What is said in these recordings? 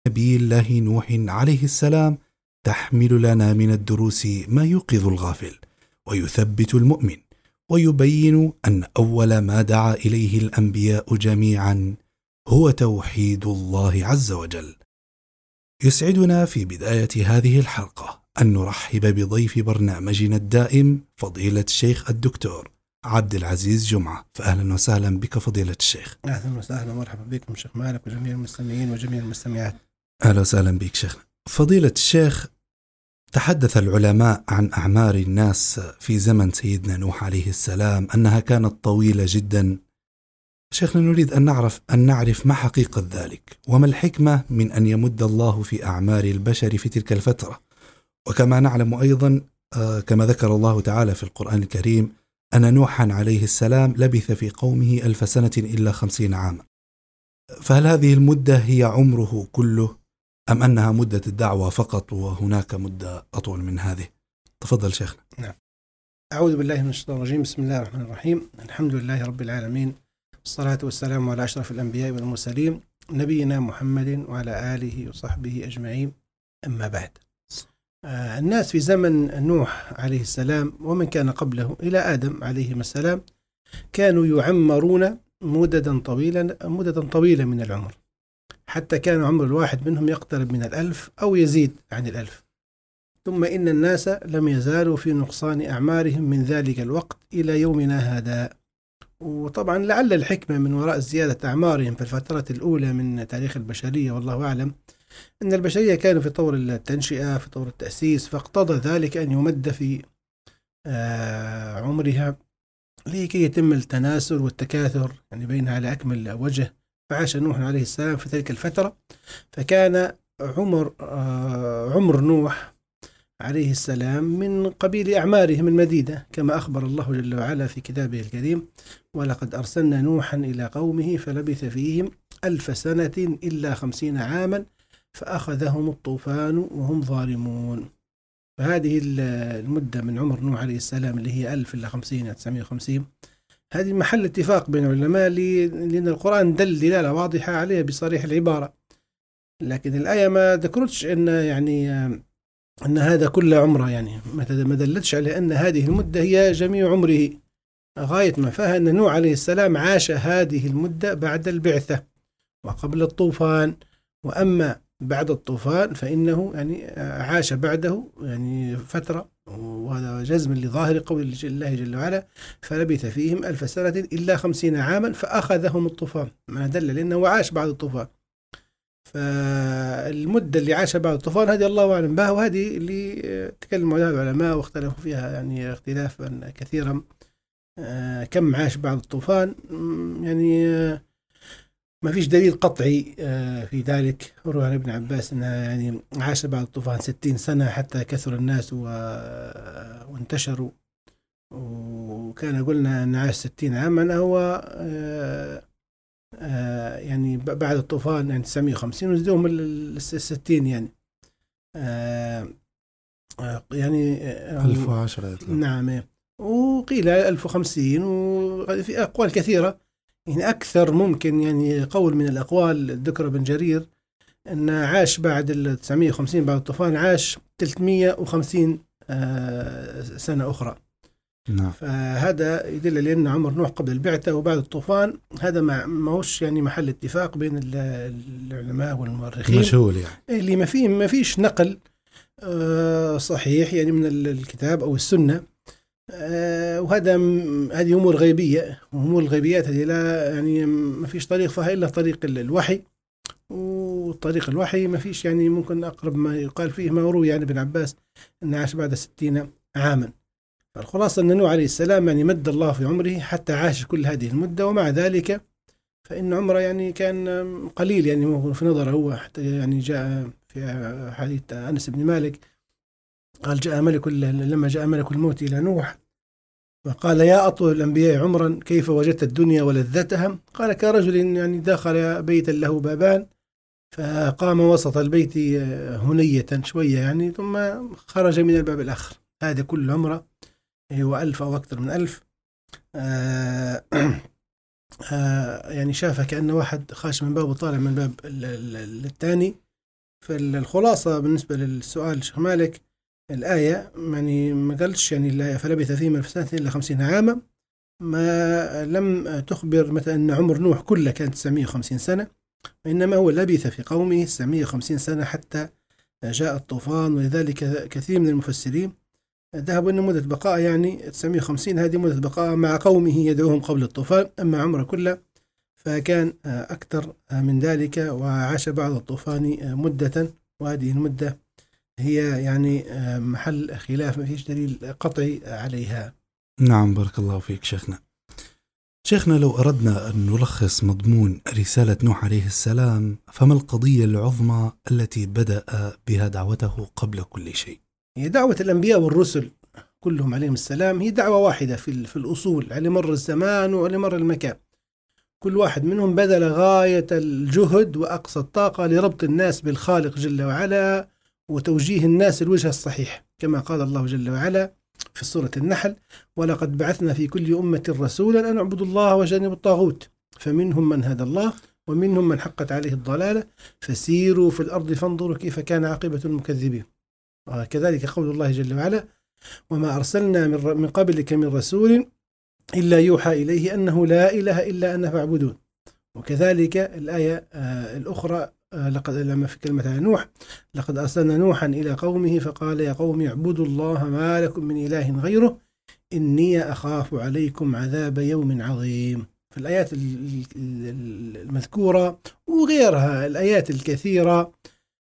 نبي الله نوح عليه السلام تحمل لنا من الدروس ما يوقظ الغافل ويثبت المؤمن، ويبين أن أول ما دعا إليه الأنبياء جميعا هو توحيد الله عز وجل. يسعدنا في بداية هذه الحلقة أن نرحب بضيف برنامجنا الدائم فضيلة الشيخ الدكتور عبد العزيز جمعة. فأهلا وسهلا بك فضيلة الشيخ. أهلا وسهلا ومرحبا بكم شيخ مالك وجميع المستمعين وجميع المستمعات. أهلا وسهلا بك شيخنا. فضيلة الشيخ، تحدث العلماء عن أعمار الناس في زمن سيدنا نوح عليه السلام أنها كانت طويلة جدا. شيخنا، نريد أن نعرف ما حقيقة ذلك، وما الحكمة من أن يمد الله في أعمار البشر في تلك الفترة. وكما نعلم أيضا كما ذكر الله تعالى في القرآن الكريم أن نوحا عليه السلام لبث في قومه 1000 سنة إلا 50 عاما. فهل هذه المدة هي عمره كله، أم أنها مدة الدعوة فقط وهناك مدة أطول من هذه؟ تفضل شيخنا. نعم. أعوذ بالله من الشيطان الرجيم. بسم الله الرحمن الرحيم. الحمد لله رب العالمين، والصلاة والسلام على أشرف الأنبياء والمرسلين نبينا محمد وعلى آله وصحبه أجمعين. أما بعد، الناس في زمن نوح عليه السلام ومن كان قبله إلى آدم عليه السلام كانوا يعمرون مددا طويلة من العمر، حتى كان عمر الواحد منهم يقترب من 1000 أو يزيد عن 1000. ثم إن الناس لم يزالوا في نقصان أعمارهم من ذلك الوقت إلى يومنا هذا. وطبعا لعل الحكمة من وراء زيادة أعمارهم في الفترة الأولى من تاريخ البشرية، والله أعلم، أن البشرية كانوا في طور التنشئة، في طور التأسيس، فاقتضى ذلك أن يمد في عمرها لكي يتم التناسل والتكاثر يعني بينها على أكمل وجه. فعاش نوح عليه السلام في تلك الفترة، فكان عمر نوح عليه السلام من قبيل أعمارهم المديدة، كما أخبر الله جل وعلا في كتابه الكريم: ولقد أرسلنا نوحا إلى قومه فلبث فيهم 1000 سنة إلا 50 عاما فأخذهم الطوفان وهم ظالمون. فهذه المدة من عمر نوح عليه السلام اللي هي 1000 إلا 50 950، هذه محل اتفاق بين العلماء، لأن القرآن دل دلالة واضحة عليها بصريح العبارة. لكن الآية ما ذكرتش أن هذا كل عمره، يعني ما دلتش على أن هذه المدة هي جميع عمره. غاية ما فيها أن نوح عليه السلام عاش هذه المدة بعد البعثة وقبل الطوفان. وأما بعد الطوفان فإنه يعني عاش بعده يعني فترة، وهذا جزم لظاهر قول الله جل وعلا: فلبث فيهم 1000 سنة إلا 50 عاما فأخذهم الطوفان. ما دل لأنه عاش بعد الطوفان. فالمدة اللي عاشها بعد الطوفان هذه الله أعلم بها، وهذه اللي تكلموا عليها العلماء واختلفوا فيها يعني اختلافا كثيرا. كم عاش بعد الطوفان؟ يعني ما فيش دليل قطعي في ذلك. روى عن ابن عباس أنه يعني عاش بعد الطوفان 60 سنة حتى كثر الناس وانتشروا، وكان قلنا أن عاش 60 عاما هو يعني بعد الطوفان يعني 950 وزدوهم 60 يعني يعني 1010. نعم. وقيل 1050، وفي أقوال كثيرة يعني أكثر. ممكن يعني قول من الأقوال ذكر ابن جرير أن عاش بعد 950 بعد الطوفان عاش 350 سنة أخرى. نعم. فهذا يدل لأن عمر نوح قبل البعثة وبعد الطوفان هذا ما هوش يعني محل اتفاق بين العلماء والمؤرخين، مشهور يعني اللي ما فيش نقل صحيح يعني من الكتاب أو السنة. هذه أمور غيبية، وأمور الغيبيات هذه لا يعني ما فيش طريق فيها إلا طريق الوحي، وطريق الوحي ما فيش يعني ممكن أقرب ما يقال فيه ما روي يعني ابن عباس أنه عاش بعد 60 عاما. الخلاصة أن نوح عليه السلام يعني مد الله في عمره حتى عاش كل هذه المدة، ومع ذلك فإن عمره يعني كان قليل يعني في نظره هو. حتى يعني جاء في حديث أنس بن مالك قال: لما جاء ملك الموت إلى نوح وقال: يا أطول الأنبياء عمرا كيف وجدت الدنيا ولذتها؟ قال: كرجل يعني دخل بيتا له بابان فقام وسط البيت هنية شوية يعني ثم خرج من الباب الآخر. هذا كل عمره هو 1000 أو أكثر من 1000. يعني شافه كأنه واحد خاش من باب وطالع من باب الثاني. فالخلاصة بالنسبة للسؤال شيخ مالك، الآية يعني ما قالش يعني الآية فلبث فيهم ألف سنة إلا 50 عاما، ما لم تخبر مثلا أن عمر نوح كله كان 950 سنة، وإنما هو لبث في قومه 950 سنة حتى جاء الطوفان. ولذلك كثير من المفسرين ذهبوا أن مدة بقاء يعني 950 هذه مدة بقاء مع قومه يدعوهم قبل الطوفان، أما عمره كله فكان أكثر من ذلك، وعاش بعد الطوفان مدة، وهذه المدة هي يعني محل خلاف، ما فيش دليل قطعي عليها. نعم، بارك الله فيك شيخنا. شيخنا، لو أردنا أن نلخص مضمون رسالة نوح عليه السلام، فما القضية العظمى التي بدأ بها دعوته قبل كل شيء؟ هي دعوة الأنبياء والرسل كلهم عليهم السلام هي دعوة واحدة في الأصول، على مر الزمان وعلى مر المكان. كل واحد منهم بذل غاية الجهد وأقصى الطاقة لربط الناس بالخالق جل وعلا، وتوجيه الناس الوجه الصحيح، كما قال الله جل وعلا في سورة النحل: ولقد بعثنا في كل أمة رسولا أن اعبدوا الله واجتنبوا الطاغوت فمنهم من هدى الله ومنهم من حقت عليه الضلالة فسيروا في الأرض فانظروا كيف كان عاقبة المكذبين. وكذلك قول الله جل وعلا: وما أرسلنا من قبلك من رسول إلا يوحى إليه أنه لا إله إلا أنا فاعبدون. وكذلك الآية الأخرى لقد لما في كلمة على نوح: لقد أرسلنا نوحا إلى قومه فقال يا قوم اعبدوا الله ما لكم من إله غيره إني أخاف عليكم عذاب يوم عظيم. في الآيات المذكورة وغيرها الآيات الكثيرة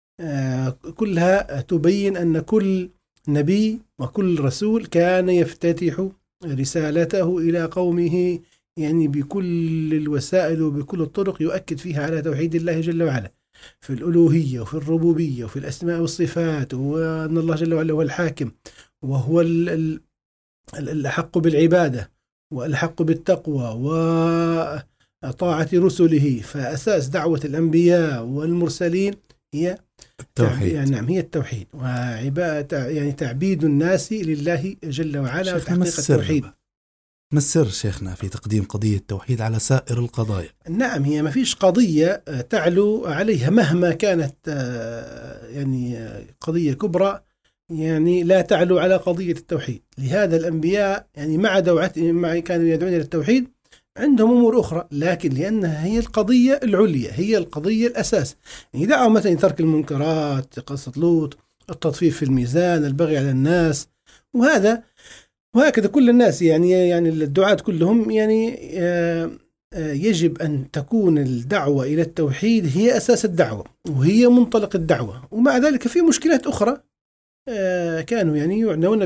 كلها تبين أن كل نبي وكل رسول كان يفتتح رسالته إلى قومه يعني بكل الوسائل وبكل الطرق يؤكد فيها على توحيد الله جل وعلا في الألوهية وفي الربوبية وفي الأسماء والصفات، وأن الله جل وعلا هو الحاكم وهو الأحق بالعبادة والأحق بالتقوى وطاعة رسله. فأساس دعوة الأنبياء والمرسلين هي التوحيد. نعم، هي التوحيد وعبادة، يعني تعبيد الناس لله جل وعلا وتحقيق التوحيد. ما السر شيخنا في تقديم قضية التوحيد على سائر القضايا؟ نعم، هي ما فيش قضية تعلو عليها مهما كانت يعني قضية كبرى، يعني لا تعلو على قضية التوحيد. لهذا الأنبياء يعني مع دعوتهم كانوا يدعون إلى التوحيد عندهم أمور أخرى، لكن لأنها هي القضية العليا، هي القضية الأساس. يعني دعوا مثلا ترك المنكرات، قصة لوط، التطفيف في الميزان، البغي على الناس، وهكذا كل الناس يعني الدعاة كلهم يعني يجب أن تكون الدعوة إلى التوحيد هي أساس الدعوة وهي منطلق الدعوة. ومع ذلك في مشكلات أخرى كانوا يعني يعنون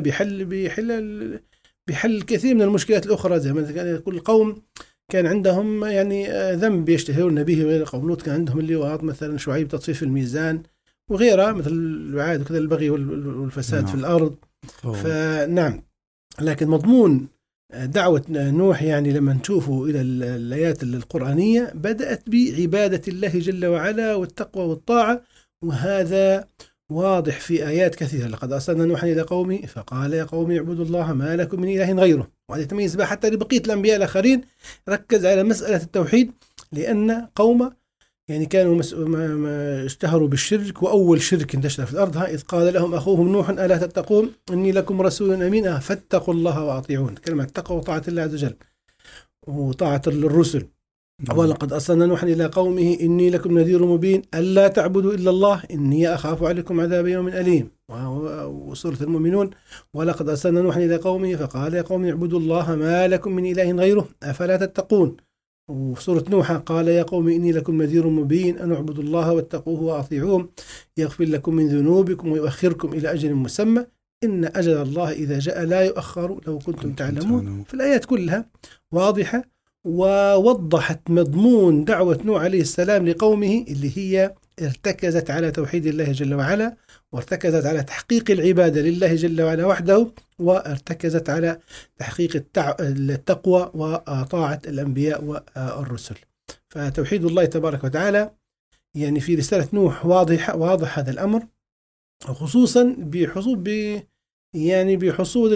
بحل كثير من المشكلات الأخرى، زي ما كل قوم كان عندهم يعني ذنب يشتهرون به، غير قوم لوط كان عندهم اللواط مثلا، شعيب تطفيف الميزان، وغيرها مثل الوعاد وكذا البغي والفساد في الأرض. فنعم، لكن مضمون دعوة نوح يعني لما نشوفه إلى الآيات القرآنية بدأت بعبادة الله جل وعلا والتقوى والطاعة، وهذا واضح في آيات كثيرة. لقد أرسلنا نوحا إلى قومه فقال يا قوم اعبدوا الله ما لكم من إله غيره. وهذا يتميز بها حتى لبقية الأنبياء الآخرين، ركز على مسألة التوحيد لأن قومه يعني كانوا اشتهروا بالشرك، وأول شرك انتشر في الأرض إذ قال لهم أخوهم نوح ألا تتقون إني لكم رسول أمين فاتقوا الله وأطيعون. كلمة التقوى وطاعة الله عز وجل وطاعة الرسل. ولقد أرسلنا نوحا إلى قومه إني لكم نذير مبين ألا تعبدوا إلا الله إني أخاف عليكم عذاب يوم أليم. وسورة المؤمنون: ولقد أرسلنا نوحا إلى قومه فقال يا قوم اعبدوا الله ما لكم من إله غيره أفلا تتقون. وسورة نوح قال يا قوم إني لكم نذير مبين أن اعبدوا الله واتقوه وأطيعوه يغفر لكم من ذنوبكم ويؤخركم إلى أجل مسمى إن أجل الله إذا جاء لا يؤخر لو كنتم تعلمون. في الآيات كلها واضحة ووضحت مضمون دعوة نوح عليه السلام لقومه، اللي هي ارتكزت على توحيد الله جل وعلا، وارتكزت على تحقيق العبادة لله جل وعلا وحده، وارتكزت على تحقيق التقوى وطاعة الأنبياء والرسل. فتوحيد الله تبارك وتعالى يعني في رسالة نوح واضح هذا الأمر، خصوصا بحصول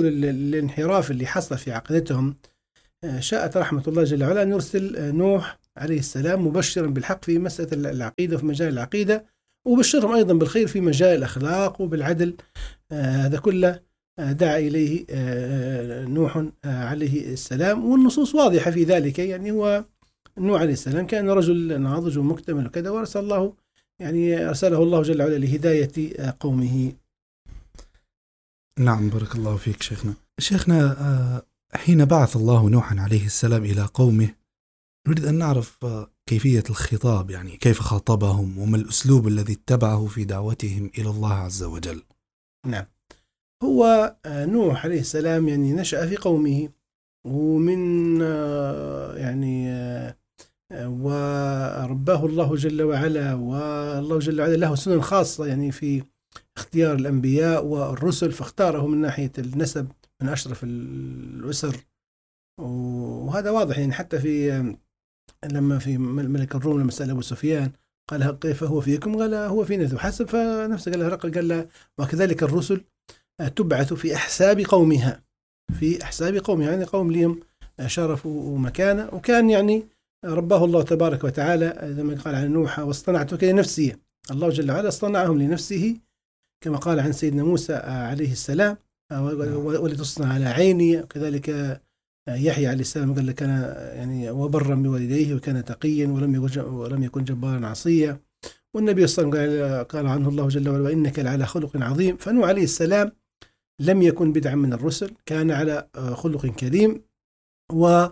الانحراف اللي حصل في عقيدتهم. شاءت رحمة الله جل وعلا أن يرسل نوح عليه السلام مبشرا بالحق في مسألة العقيدة وفي مجال العقيدة، وبشرهم أيضا بالخير في مجال الأخلاق وبالعدل. هذا كله دعا إليه نوح عليه السلام، والنصوص واضحة في ذلك. يعني هو نوح عليه السلام كان رجل ناضج ومكتمل وكذا، أرسله الله جل وعلا لهداية قومه. نعم، بارك الله فيك شيخنا. حين بعث الله نوحا عليه السلام إلى قومه، نريد أن نعرف كيفية الخطاب، يعني كيف خاطبهم وما الأسلوب الذي اتبعه في دعوتهم إلى الله عز وجل. نعم، هو نوح عليه السلام يعني نشأ في قومه، ومن ورباه الله جل وعلا، والله جل وعلا له سنن خاصة يعني في اختيار الأنبياء والرسل، فاختاره من ناحية النسب من أشرف الأسر. وهذا واضح يعني حتى لما في ملك الروم لما سأل أبو سفيان قال كيف هو فيكم؟ قال هو فينا ذو حسب، فنفسه قال له هرقل قال له وكذلك الرسل تبعث في أحساب قومها، يعني قوم لهم شرف ومكانة. وكان يعني رباه الله تبارك وتعالى زي ما قال عن نوح واصطنعتك لنفسي، الله جل وعلا اصطنعهم لنفسه كما قال عن سيدنا موسى عليه السلام ولتصنع على عيني. وكذلك يحيى عليه السلام قال كان يعني وبرا بوالديه وكان تقيا ولم يكن جبارا عصيا. والنبي صلى الله عليه وسلم قال عنه الله جل وعلا وإنك لعلى خلق عظيم. فنوح عليه السلام لم يكن بدعا من الرسل، كان على خلق كريم، و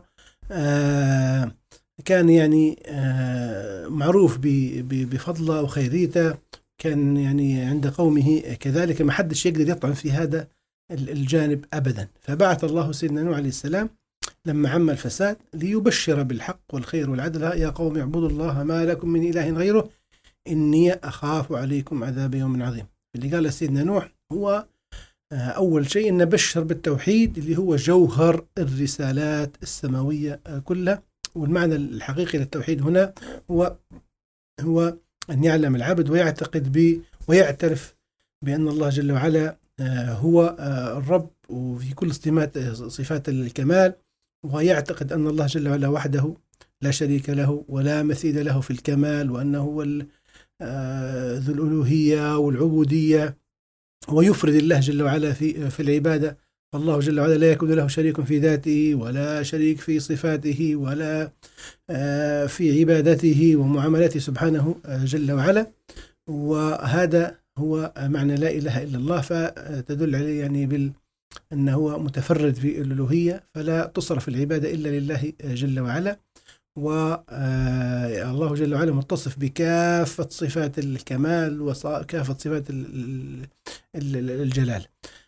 كان يعني معروف بفضله وخيريته. كان يعني عند قومه كذلك ما حدش يقدر يطعن في هذا الجانب أبدا. فبعث الله سيدنا نوح عليه السلام لما عم الفساد ليبشر بالحق والخير والعدل: يا قوم اعبدوا الله ما لكم من إله غيره إني أخاف عليكم عذاب يوم عظيم. اللي قال سيدنا نوح هو أول شيء أن بشر بالتوحيد اللي هو جوهر الرسالات السماوية كلها. والمعنى الحقيقي للتوحيد هنا هو أن يعلم العبد ويعتقد به ويعترف بأن الله جل وعلا هو الرب وفي كل صفات الكمال، ويعتقد أن الله جل وعلا وحده لا شريك له ولا مثيل له في الكمال، وأنه هو ذو الألوهية والعبودية، ويفرد الله جل وعلا في العبادة. فالله جل وعلا لا يكون له شريك في ذاته ولا شريك في صفاته ولا في عبادته ومعاملته سبحانه جل وعلا. وهذا هو معنى لا إله إلا الله، فتدل عليه يعني أنه هو متفرد في الألوهية، فلا تصرف العبادة إلا لله جل وعلا. والله جل وعلا متصف بكافة صفات الكمال وكافة صفات الجلال.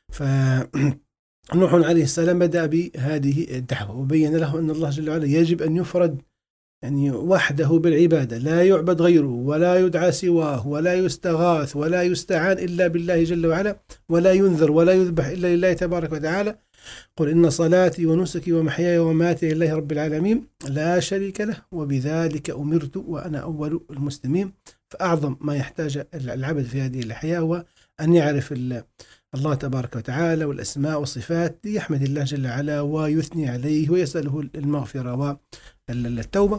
فنوح عليه السلام بدأ بهذه الدعوة وبين له أن الله جل وعلا يجب أن يفرد يعني وحده بالعبادة، لا يعبد غيره ولا يدعى سواه ولا يستغاث ولا يستعان إلا بالله جل وعلا، ولا ينذر ولا يذبح إلا لله تبارك وتعالى. قل إن صلاتي ونسكي ومحياي ومماتي لله رب العالمين لا شريك له وبذلك أمرت وأنا أول المسلمين. فأعظم ما يحتاج العبد في هذه الحياة هو أن يعرف الله تبارك وتعالى والأسماء والصفات ليحمد الله جل وعلا ويثني عليه ويسأله المغفرة والتوبة.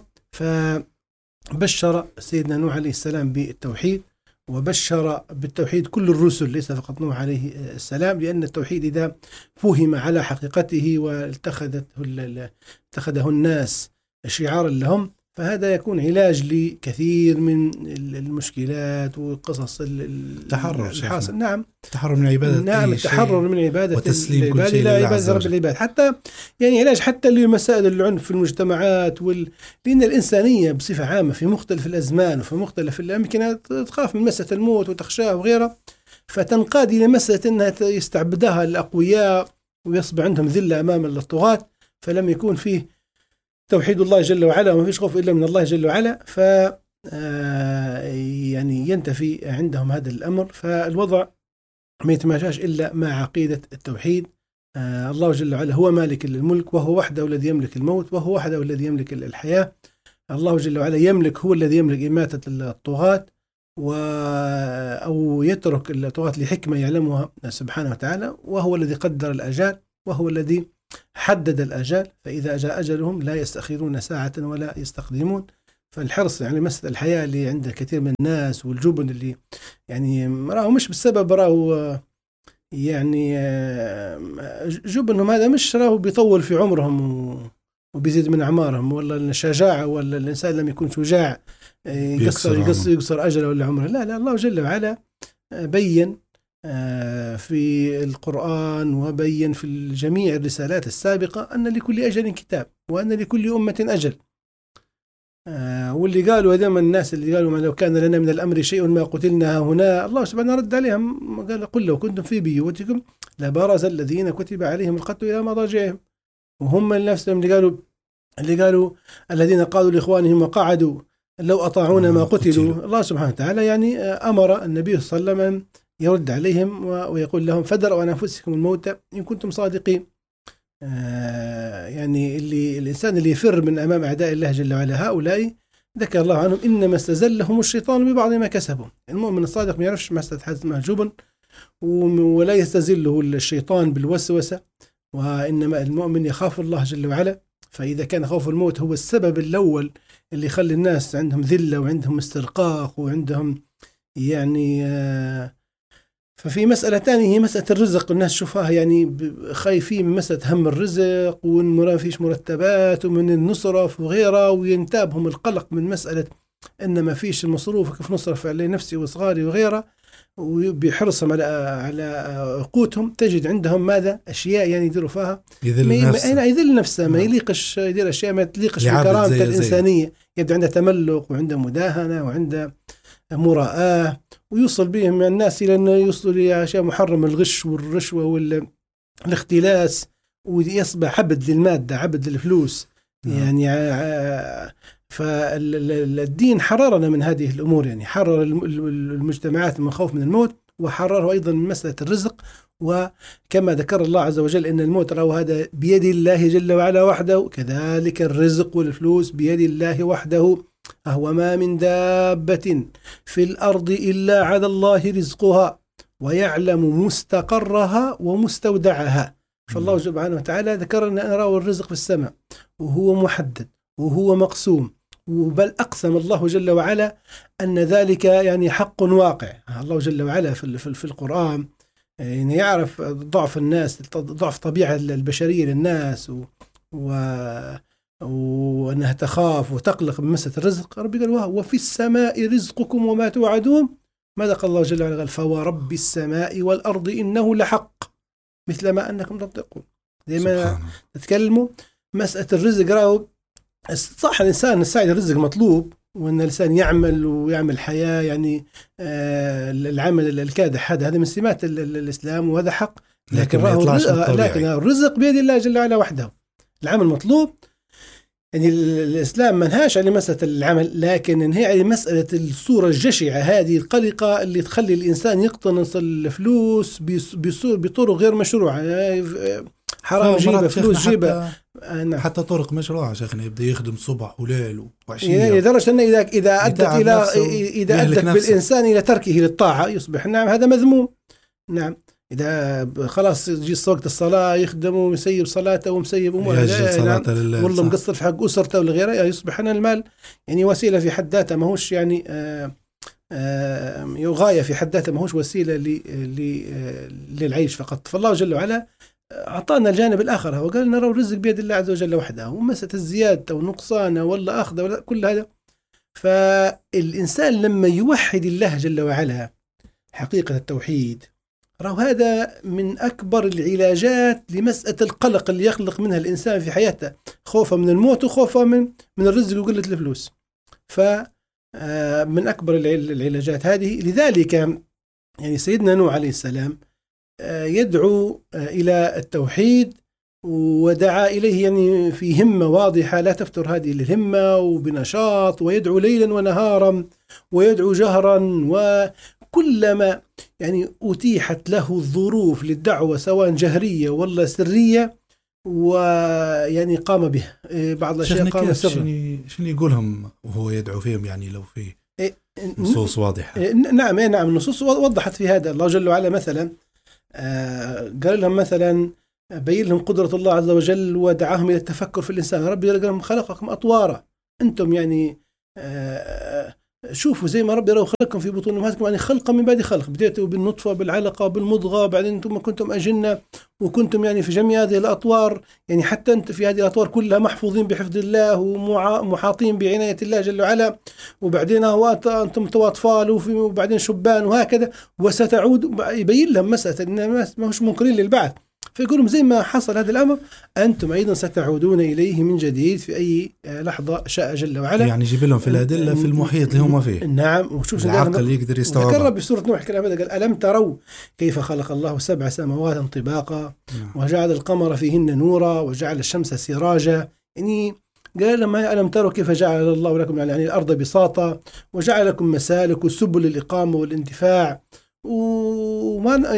فبشر سيدنا نوح عليه السلام بالتوحيد، وبشر بالتوحيد كل الرسل ليس فقط نوح عليه السلام، لأن التوحيد إذا فهم على حقيقته واتخذه الناس شعارا لهم فهذا يكون علاج لكثير من المشكلات وقصص التحرر. نعم، التحرر من عبادة. نعم، التحرر من عبادة وتسليم العباد كل شيء إلى عبادة رب العباد. حتى يعني علاج حتى لمسائل العنف في المجتمعات لأن الإنسانية بصفة عامة في مختلف الأزمان وفي مختلف الأمكنة تخاف من مسألة الموت وتخشاه وغيرها، فتنقاد إلى مسألة أنها يستعبدها الأقوياء ويصبح عندهم ذلة أمام الطغاة، فلم يكون فيه توحيد الله جل وعلا وما فيش خوف إلا من الله جل وعلا، يعني ينتفي عندهم هذا الأمر. فالوضع ما يتماشاش إلا مع عقيدة التوحيد. الله جل وعلا هو مالك الملك، وهو وحده الذي يملك الموت، وهو وحده الذي يملك الحياة. الله جل وعلا هو الذي يملك إماتة الطغاة أو يترك الطغاة لحكمة يعلمها سبحانه وتعالى، وهو الذي قدر الأجال، وهو الذي حدد الأجال، فإذا جاء أجلهم لا يستأخرون ساعة ولا يستقدمون. فالحرص يعني مسألة الحياة اللي عند كثير من الناس والجبن اللي يعني راهو مش بالسبب، راهو يعني جبنهم هذا مش راهو بيطول في عمرهم وبيزيد من أعمارهم، ولا الشجاعة ولا الإنسان لم يكون شجاع يقصر أجله ولا عمره. لا، الله جل وعلا بين في القرآن وبين في جميع الرسالات السابقة أن لكل أجل كتاب وأن لكل أمة أجل. واللي قالوا هذول الناس اللي قالوا ما لو كان لنا من الأمر شيء ما قتلنا هنا، الله سبحانه رد عليهم قال قل لو كنتم في بيوتكم لبرز الذين كتب عليهم القتل إلى مضاجعهم. وهم نفسهم اللي قالوا الذين قالوا لإخوانهم وقعدوا لو أطاعونا ما قتلوا. الله سبحانه وتعالى يعني أمر النبي صلى الله عليه وسلم يرد عليهم ويقول لهم فدروا عن أنفسكم الموت إن كنتم صادقين. يعني الإنسان اللي يفر من أمام أعداء الله جل وعلا هؤلاء ذكر الله عنهم إنما استزلهم الشيطان ببعض ما كسبوا. المؤمن الصادق ما يعرفش مسألة جبن ولا يستزله الشيطان بالوسوسة، وإنما المؤمن يخاف الله جل وعلا. فإذا كان خوف الموت هو السبب الأول اللي يخلي الناس عندهم ذلة وعندهم استرقاق وعندهم يعني ففي مسألة تانية هي مسألة الرزق. الناس شوفها يعني خايفين من مسألة هم الرزق وما فيش مرتبات ومن النصرف وغيرها، وينتابهم القلق من مسألة إن ما فيش المصروف كيف نصرف على نفسي وصغاري وغيرها، وبحرصهم على قوتهم. تجد عندهم ماذا أشياء يعني يديروا فيها يذل نفسه، ما يليقش يدير أشياء ما تليقش بكرامة الإنسانية. يبدو عنده تملق وعنده مداهنة وعنده مراءة، ويوصل بهم الناس إلى أنه يوصلوا لأشياء محرمة، الغش والرشوة والاختلاس، ويصبح عبد للمادة عبد للفلوس. يعني فالدين حررنا من هذه الأمور، يعني حرر المجتمعات من خوف من الموت، وحرره أيضا من مسألة الرزق. وكما ذكر الله عز وجل إن الموت هذا بيد الله جل وعلا وحده، كذلك الرزق والفلوس بيد الله وحده. أهو ما من دابة في الأرض إلا على الله رزقها ويعلم مستقرها ومستودعها. فالله سبحانه وتعالى ذكر أن نرى الرزق في السماء وهو محدد وهو مقسوم، بل أقسم الله جل وعلا أن ذلك يعني حق واقع. الله جل وعلا في القرآن يعني يعرف ضعف الناس، ضعف طبيعة البشرية للناس وأنها تخاف وتقلق من مسألة الرزق. ربي قال وفي السماء رزقكم وما توعدون. ماذا قال الله جل وعلا؟ قال فورب السماء والأرض إنه لحق مثل ما أنكم تنطقون. زي ما تتكلموا مسألة الرزق راهو صح، الإنسان السعي الرزق مطلوب، وأن الإنسان يعمل ويعمل حياة يعني العمل الكادح هذا من سمات الإسلام وهذا حق. لكن الرزق بيد الله جل وعلا وحده. العمل مطلوب، يعني الإسلام منهاش على مسألة العمل، لكن هي على مسألة الصورة الجشعة هذه القلقة اللي تخلي الإنسان يقتنص الفلوس بطرق غير مشروعة. حرام جيبه فلوس جيبه، حتى طرق مشروعة شيخنا، يبدأ يخدم صبح وليل وعشية، لدرجة أن إذا أدت بالإنسان إلى تركه للطاعة يصبح نعم هذا مذموم. نعم إذا خلاص يجي وقت الصلاة يخدم ويسيب صلاته ومسيب أموره، نعم والله مقصر في حق أسرته ولا غيره، يصبح أن المال يعني وسيلة في حد ذاتها، ما هوش يعني غاية في حد ذاتها، ما هوش وسيلة للعيش فقط. فالله جل وعلا أعطانا الجانب الآخر، هو قال نرى الرزق بيد الله عز وجل وحده، ومسألة الزيادة والنقصان ولا أخذ ولا كل هذا. فالإنسان لما يوحد الله جل وعلا حقيقة التوحيد، راه هذا من أكبر العلاجات لمسألة القلق اللي يخلق منها الإنسان في حياته، خوفه من الموت وخوفه من الرزق وقلة الفلوس. فمن أكبر العلاجات هذه. لذلك يعني سيدنا نوح عليه السلام يدعو إلى التوحيد ودعا إليه يعني في همة واضحة لا تفتر هذه الهمة وبنشاط، ويدعو ليلا ونهارا ويدعو جهرا، وكلما يعني أتيحت له الظروف للدعوة سواء جهرية ولا سرية ويعني قام به. بعض الأشياء قام سرا. شنو يقولهم وهو يدعو فيهم؟ يعني لو في نصوص واضحة. نعم النصوص وضحت في هذا. الله جل وعلا مثلا قال لهم مثلا بين لهم قدرة الله عز وجل ودعاهم إلى التفكر في الإنسان. ربي قال لهم خلقكم أطوارا، أنتم يعني شوفوا زي ما ربي لو خلقكم في بطون أمهاتكم، يعني خلقا من بعد خلق، بديتوا بالنطفة بالعلقة بالمضغة، بعدين أنتم كنتم أجنة وكنتم يعني في جميع هذه الأطوار، يعني حتى أنت في هذه الأطوار كلها محفوظين بحفظ الله ومحاطين بعناية الله جل وعلا، وبعدين أنتم أطفال وبعدين شبان وهكذا، وستعود. يبين لهم مسألة أن الناس ما هوش منكرين للبعث، فيقولون زي ما حصل هذا الأمر أنتم أيضا ستعودون إليه من جديد في أي لحظة شاء جل وعلا. يعني يجيب لهم في الأدلة في المحيط اللي هم فيه. نعم. وشوف العقل يقدر يستوعب. ذكرنا بسورة نوح الكلام هذا، قال ألم تروا كيف خلق الله 7 سماوات طباقا وجعل القمر فيهن نورا وجعل الشمس سراجا. يعني قال لما ألم تروا كيف جعل الله لكم يعني الأرض بساطا وجعل لكم مسالك وسبل الإقامة والانتفاع وما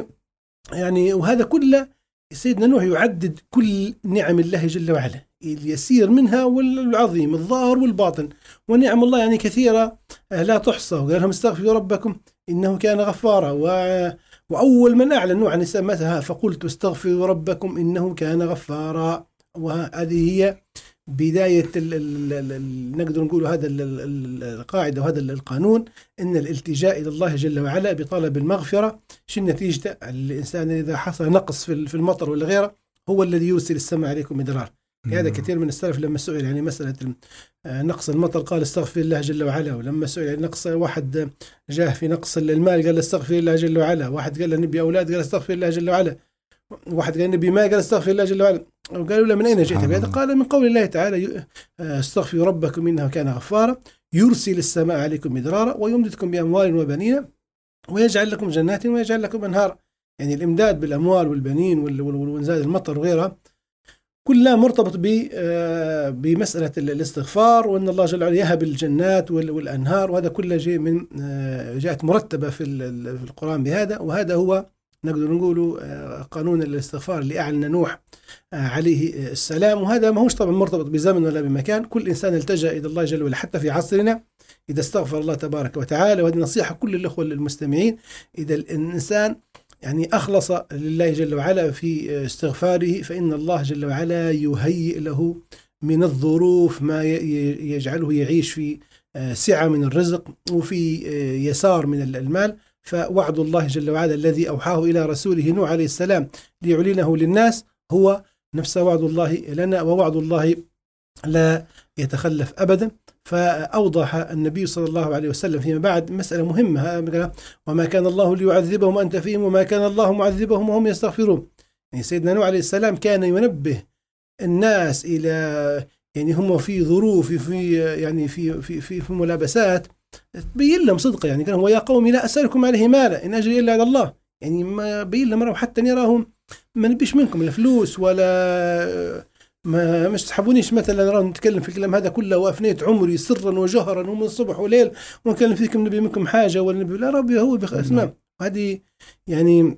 يعني وهذا كله سيدنا نوح يعدد كل نعم الله جل وعلا، اليسير منها والعظيم، الظاهر والباطن، ونعم الله يعني كثيرة لا تحصى. وقال لهم استغفروا ربكم إنه كان غفارا. وأول من أعلن نوح عن نسمتها فقلت استغفروا ربكم إنه كان غفارا. وهذه هي بداية نقدر نقول هذا القاعدة وهذا القانون، إن الالتجاء إلى الله جل وعلا بطلب المغفرة. شو النتيجة؟ الإنسان إذا حصل نقص في المطر ولا غيره هو الذي يرسل السماء عليكم مدرار. هذا كثير من السلف لما سئل يعني مسألة نقص المطر قال استغفر الله جل وعلا، ولما سئل يعني نقص واحد جاه في نقص المال قال استغفر الله جل وعلا، واحد قال نبي أولاد قال استغفر الله جل وعلا، واحد قال نبي ما قال استغفر الله جل وعلا. وقالوا له من أين جئت بهذا؟ قال من قول الله تعالى استغفروا ربكم إنه كان غفارا يرسل السماء عليكم مدرارا ويمددكم بأموال وبنين ويجعل لكم جنات ويجعل لكم أنهار. يعني الإمداد بالأموال والبنين وإنزال المطر وغيرها كلها مرتبط بمسألة الاستغفار، وأن الله جل وعلا يهب الجنات والأنهار، وهذا كله جاءت مرتبة في القرآن بهذا. وهذا هو نقدر نقول قانون الاستغفار اللي أعلن نوح عليه السلام. وهذا ما هوش طبعا مرتبط بزمن ولا بمكان، كل إنسان التجأ إلى الله جل وعلا حتى في عصرنا إذا استغفر الله تبارك وتعالى. وهذه نصيحة كل الأخوة المستمعين، إذا الإنسان يعني أخلص لله جل وعلا في استغفاره فإن الله جل وعلا يهيئ له من الظروف ما يجعله يعيش في سعة من الرزق وفي يسار من المال. فوعد الله جل وعلا الذي أوحاه إلى رسوله نوح عليه السلام ليعلنه للناس هو نفس وعد الله لنا، ووعد الله لا يتخلف أبدا. فأوضح النبي صلى الله عليه وسلم فيما بعد مسألة مهمة، وما كان الله ليعذبهم وأنت فيهم وما كان الله معذبهم وهم يستغفرون. يعني سيدنا نوح عليه السلام كان ينبه الناس إلى يعني هم في ظروف في ملابسات تبين لهم صدقه. يعني كان هو يا قوم لا أسألكم عليه مالا إن أجري إلا على الله، يعني ما بين لهم حتى نراهم ما نبيش منكم لا فلوس ولا ما مش تحبونيش مثلا نرى نتكلم في الكلام هذا كله وأفنيت عمري سرا وجهرا ومن الصبح وليل ونكلم فيكم نبي منكم حاجة ولا نبي لا ربي هو اسمع. هذه يعني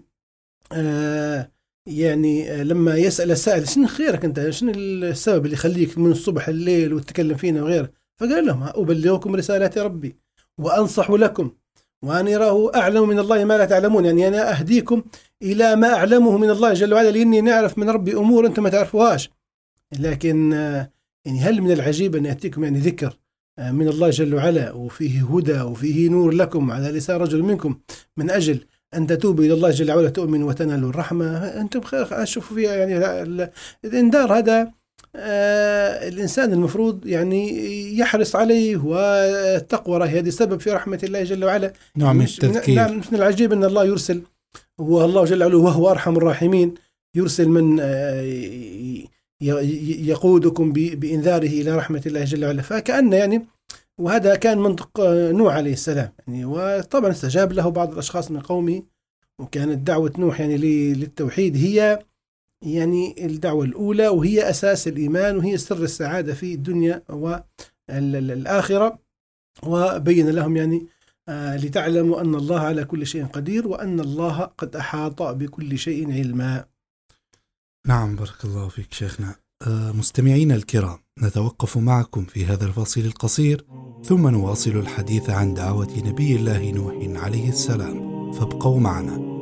يعني لما يسأل السائل شنو خيرك أنت، شنو السبب اللي يخليك من الصبح الليل وتتكلم فينا وغيره، فقال لهم أبلغكم رسالات ربي وأنصح لكم وأنا أراه أعلم من الله ما لا تعلمون. يعني أنا أهديكم إلى ما أعلمه من الله جل وعلا لأني نعرف من ربي أمور أنتم ما تعرفوهاش. لكن يعني هل من العجيب أن يأتيكم يعني ذكر من الله جل وعلا وفيه هدى وفيه نور لكم على لسان رجل منكم من أجل أن تتوبوا إلى الله جل وعلا تؤمنوا وتنالوا الرحمة. أنتم أشوفوا فيها يعني الإنذار هذا الإنسان المفروض يعني يحرص عليه، والتقوى هذه سبب في رحمة الله جل وعلا. نعم التذكير. مش من العجيب أن الله يرسل والله جل وعلا وهو أرحم الراحمين يرسل من يقودكم بإنذاره إلى رحمة الله جل وعلا. فكأن يعني وهذا كان منطق نوح عليه السلام يعني. وطبعا استجاب له بعض الأشخاص من قومه، وكانت دعوة نوح يعني للتوحيد هي يعني الدعوة الأولى وهي أساس الإيمان وهي سر السعادة في الدنيا والآخرة. وبين لهم يعني لتعلموا أن الله على كل شيء قدير وأن الله قد أحاط بكل شيء علما. نعم بارك الله فيك شيخنا. مستمعينا الكرام، نتوقف معكم في هذا الفصل القصير ثم نواصل الحديث عن دعوة نبي الله نوح عليه السلام، فابقوا معنا.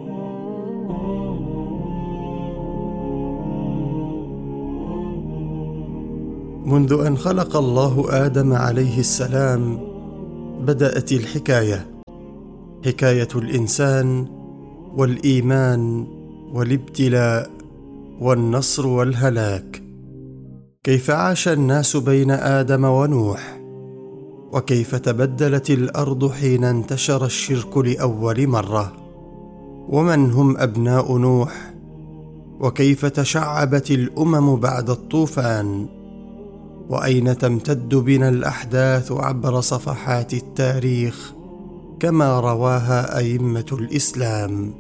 منذ أن خلق الله آدم عليه السلام بدأت الحكاية، حكاية الإنسان والإيمان والابتلاء والنصر والهلاك. كيف عاش الناس بين آدم ونوح، وكيف تبدلت الأرض حين انتشر الشرك لأول مرة، ومن هم أبناء نوح، وكيف تشعبت الأمم بعد الطوفان، وأين تمتد بنا الأحداث عبر صفحات التاريخ كما رواها أئمة الإسلام.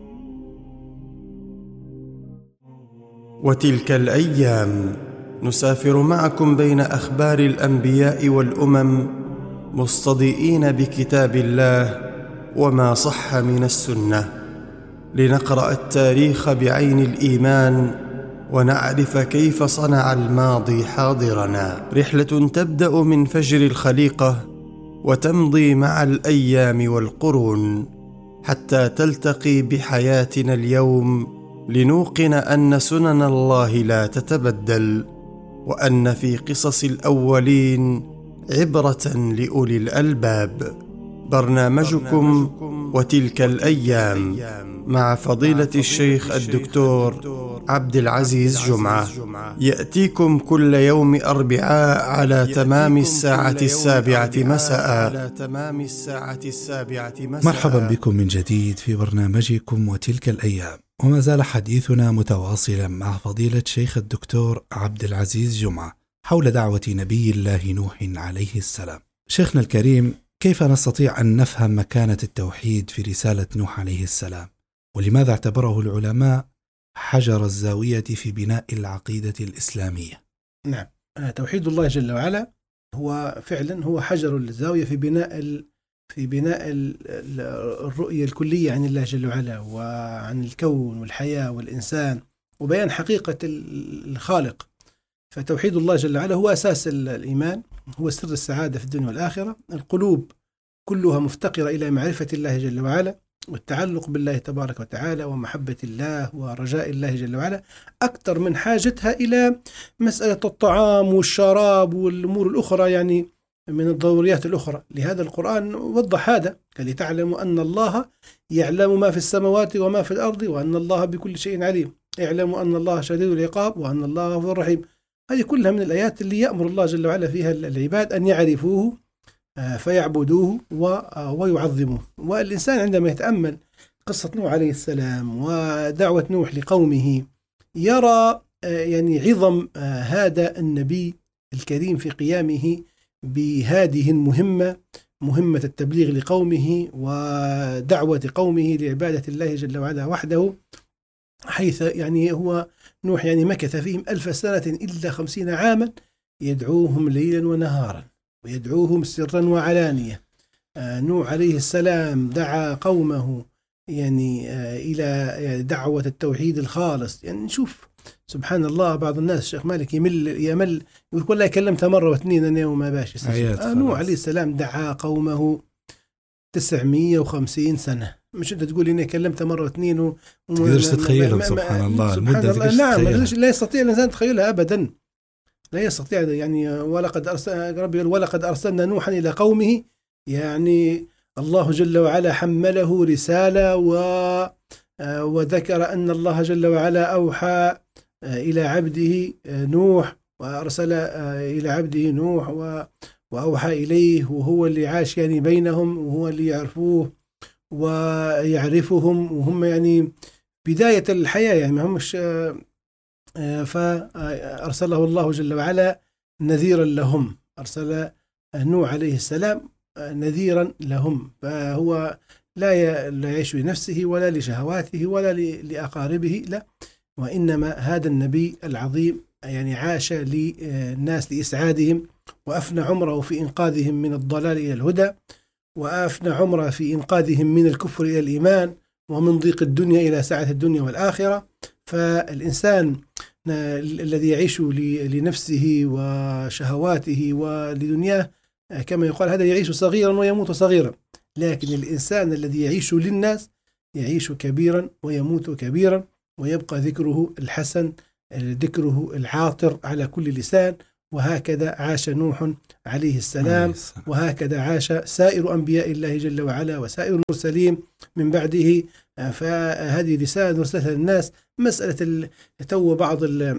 وتلك الأيام نسافر معكم بين أخبار الأنبياء والأمم، مستضيئين بكتاب الله وما صح من السنة، لنقرأ التاريخ بعين الإيمان ونعرف كيف صنع الماضي حاضرنا. رحلة تبدأ من فجر الخليقة وتمضي مع الأيام والقرون حتى تلتقي بحياتنا اليوم، لنوقن أن سنن الله لا تتبدل، وأن في قصص الأولين عبرة لأولي الألباب. برنامجكم وتلك الأيام مع فضيلة الشيخ الدكتور عبد العزيز جمعة، يأتيكم كل يوم أربعاء على تمام الساعة 7 مساء. مرحبا بكم من جديد في برنامجكم وتلك الأيام، وما زال حديثنا متواصلا مع فضيلة شيخ الدكتور عبد العزيز جمعة حول دعوة نبي الله نوح عليه السلام. شيخنا الكريم، كيف نستطيع أن نفهم مكانة التوحيد في رسالة نوح عليه السلام، ولماذا اعتبره العلماء حجر الزاوية في بناء العقيدة الإسلامية؟ نعم، توحيد الله جل وعلا هو فعلا هو حجر الزاوية في بناء الرؤية الكلية عن الله جل وعلا وعن الكون والحياة والإنسان، وبيان حقيقة الخالق. فتوحيد الله جل وعلا هو أساس الإيمان، هو سر السعادة في الدنيا والآخرة. القلوب كلها مفتقرة إلى معرفة الله جل وعلا والتعلق بالله تبارك وتعالى ومحبة الله ورجاء الله جل وعلا، أكثر من حاجتها إلى مسألة الطعام والشراب والأمور الأخرى، يعني من الضروريات الأخرى. لهذا القرآن وضح هذا، لتعلموا أن الله يعلم ما في السماوات وما في الأرض وأن الله بكل شيء عليم، اعلموا أن الله شديد العقاب وأن الله غفور رحيم. هذه كلها من الآيات اللي يأمر الله جل وعلا فيها العباد أن يعرفوه فيعبدوه ويعظموه. والإنسان عندما يتأمل قصة نوح عليه السلام ودعوة نوح لقومه يرى يعني عظم هذا النبي الكريم في قيامه بهذه المهمة، مهمة التبليغ لقومه ودعوة قومه لعبادة الله جل وعلا وحده، حيث يعني هو نوح يعني مكث فيهم 1000 سنة إلا 50 عاما يدعوهم ليلا ونهارا ويدعوهم سرا وعلانية. نوح عليه السلام دعا قومه يعني إلى دعوة التوحيد الخالص. يعني نشوف سبحان الله، بعض الناس الشيخ مالك يمل يقول والله كلمتها مرة واثنين أنا وما باش. نوح عليه السلام دعا قومه 950 سنة، مش أنت تقول إني كلمتها مرة واثنين تقدرش تتخيلهم. سبحان الله المدة تقدرش تتخيلها. لا يستطيع الإنسان تخيلها أبدا، لا يستطيع. يعني ولقد أرسلنا نوحا إلى قومه، يعني الله جل وعلا حمله رسالة وذكر أن الله جل وعلا أوحى إلى عبده نوح، وأرسل إلى عبده نوح وأوحى إليه، وهو اللي عاش يعني بينهم، وهو اللي يعرفوه ويعرفهم، وهم يعني بداية الحياة، يعني ما همش. فأرسله الله جل وعلا نذيرا لهم، أرسل نوح عليه السلام نذيرا لهم، فهو لا يعيش لنفسه ولا لشهواته ولا لأقاربه، لا، وإنما هذا النبي العظيم يعني عاش للناس لإسعادهم، وأفنى عمره في إنقاذهم من الضلال إلى الهدى، وأفنى عمره في إنقاذهم من الكفر إلى الإيمان، ومن ضيق الدنيا إلى سعة الدنيا والآخرة. فالإنسان الذي يعيش لنفسه وشهواته ولدنياه كما يقال هذا يعيش صغيرا ويموت صغيرا، لكن الإنسان الذي يعيش للناس يعيش كبيرا ويموت كبيرا، ويبقى ذكره الحسن، ذكره العاطر على كل لسان، وهكذا عاش نوح عليه السلام، وهكذا عاش سائر أنبياء الله جل وعلا وسائر المرسلين من بعده. فهذه رسالة نرسلها للناس. مسألة تو بعض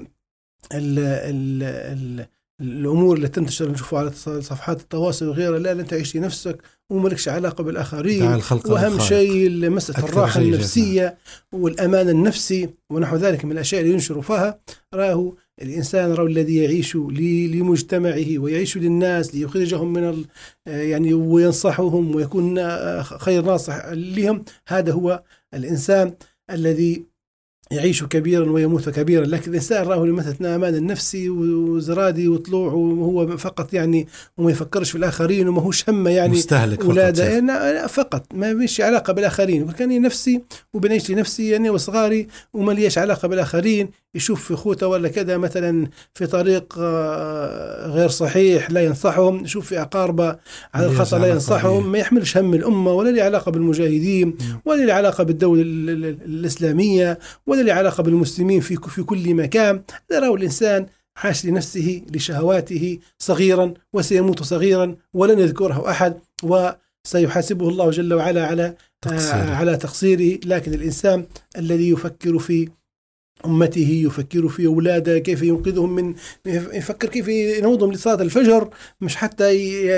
الأمور اللي تنتشر نشوفها على صفحات التواصل وغيرها، لا أنت عيش نفسك وملكش علاقة بالآخرين، وأهم شيء مسألة الراحة النفسية والأمان النفسي ونحو ذلك من الأشياء اللي ينشروا فيها. راه الإنسان الذي يعيش لمجتمعه ويعيش للناس ليخرجهم من يعني وينصحهم ويكون خير ناصح لهم، هذا هو الإنسان الذي يعيش كبيرا ويموت كبيرا. لكن الإنسان راه مثلا أمان النفسي وزرادي وطلوع وهو فقط يعني وما يفكرش في الآخرين وما هوش همه يعني مستهلك فقط ما فيش علاقة بالآخرين. كان نفسي وبنعيش لنفسي يعني وصغاري وما ليش علاقة بالآخرين. يشوف في خوته ولا كذا مثلا في طريق غير صحيح لا ينصحهم، يشوف في أقاربه على الخطأ لا ينصحهم، ما يحملش هم الأمة ولا لي علاقة بالمجاهدين ولا لي علاقة بالدولة الإسلامية ولا لي علاقة بالمسلمين في كل مكان. يرى الإنسان عاش لنفسه لشهواته صغيرا وسيموت صغيرا ولن يذكره أحد وسيحاسبه الله جل وعلا على تقصيره. لكن الإنسان الذي يفكر في أمته، يفكر في أولاده كيف ينقذهم يفكر كيف ينوضهم لصلاة الفجر، مش حتى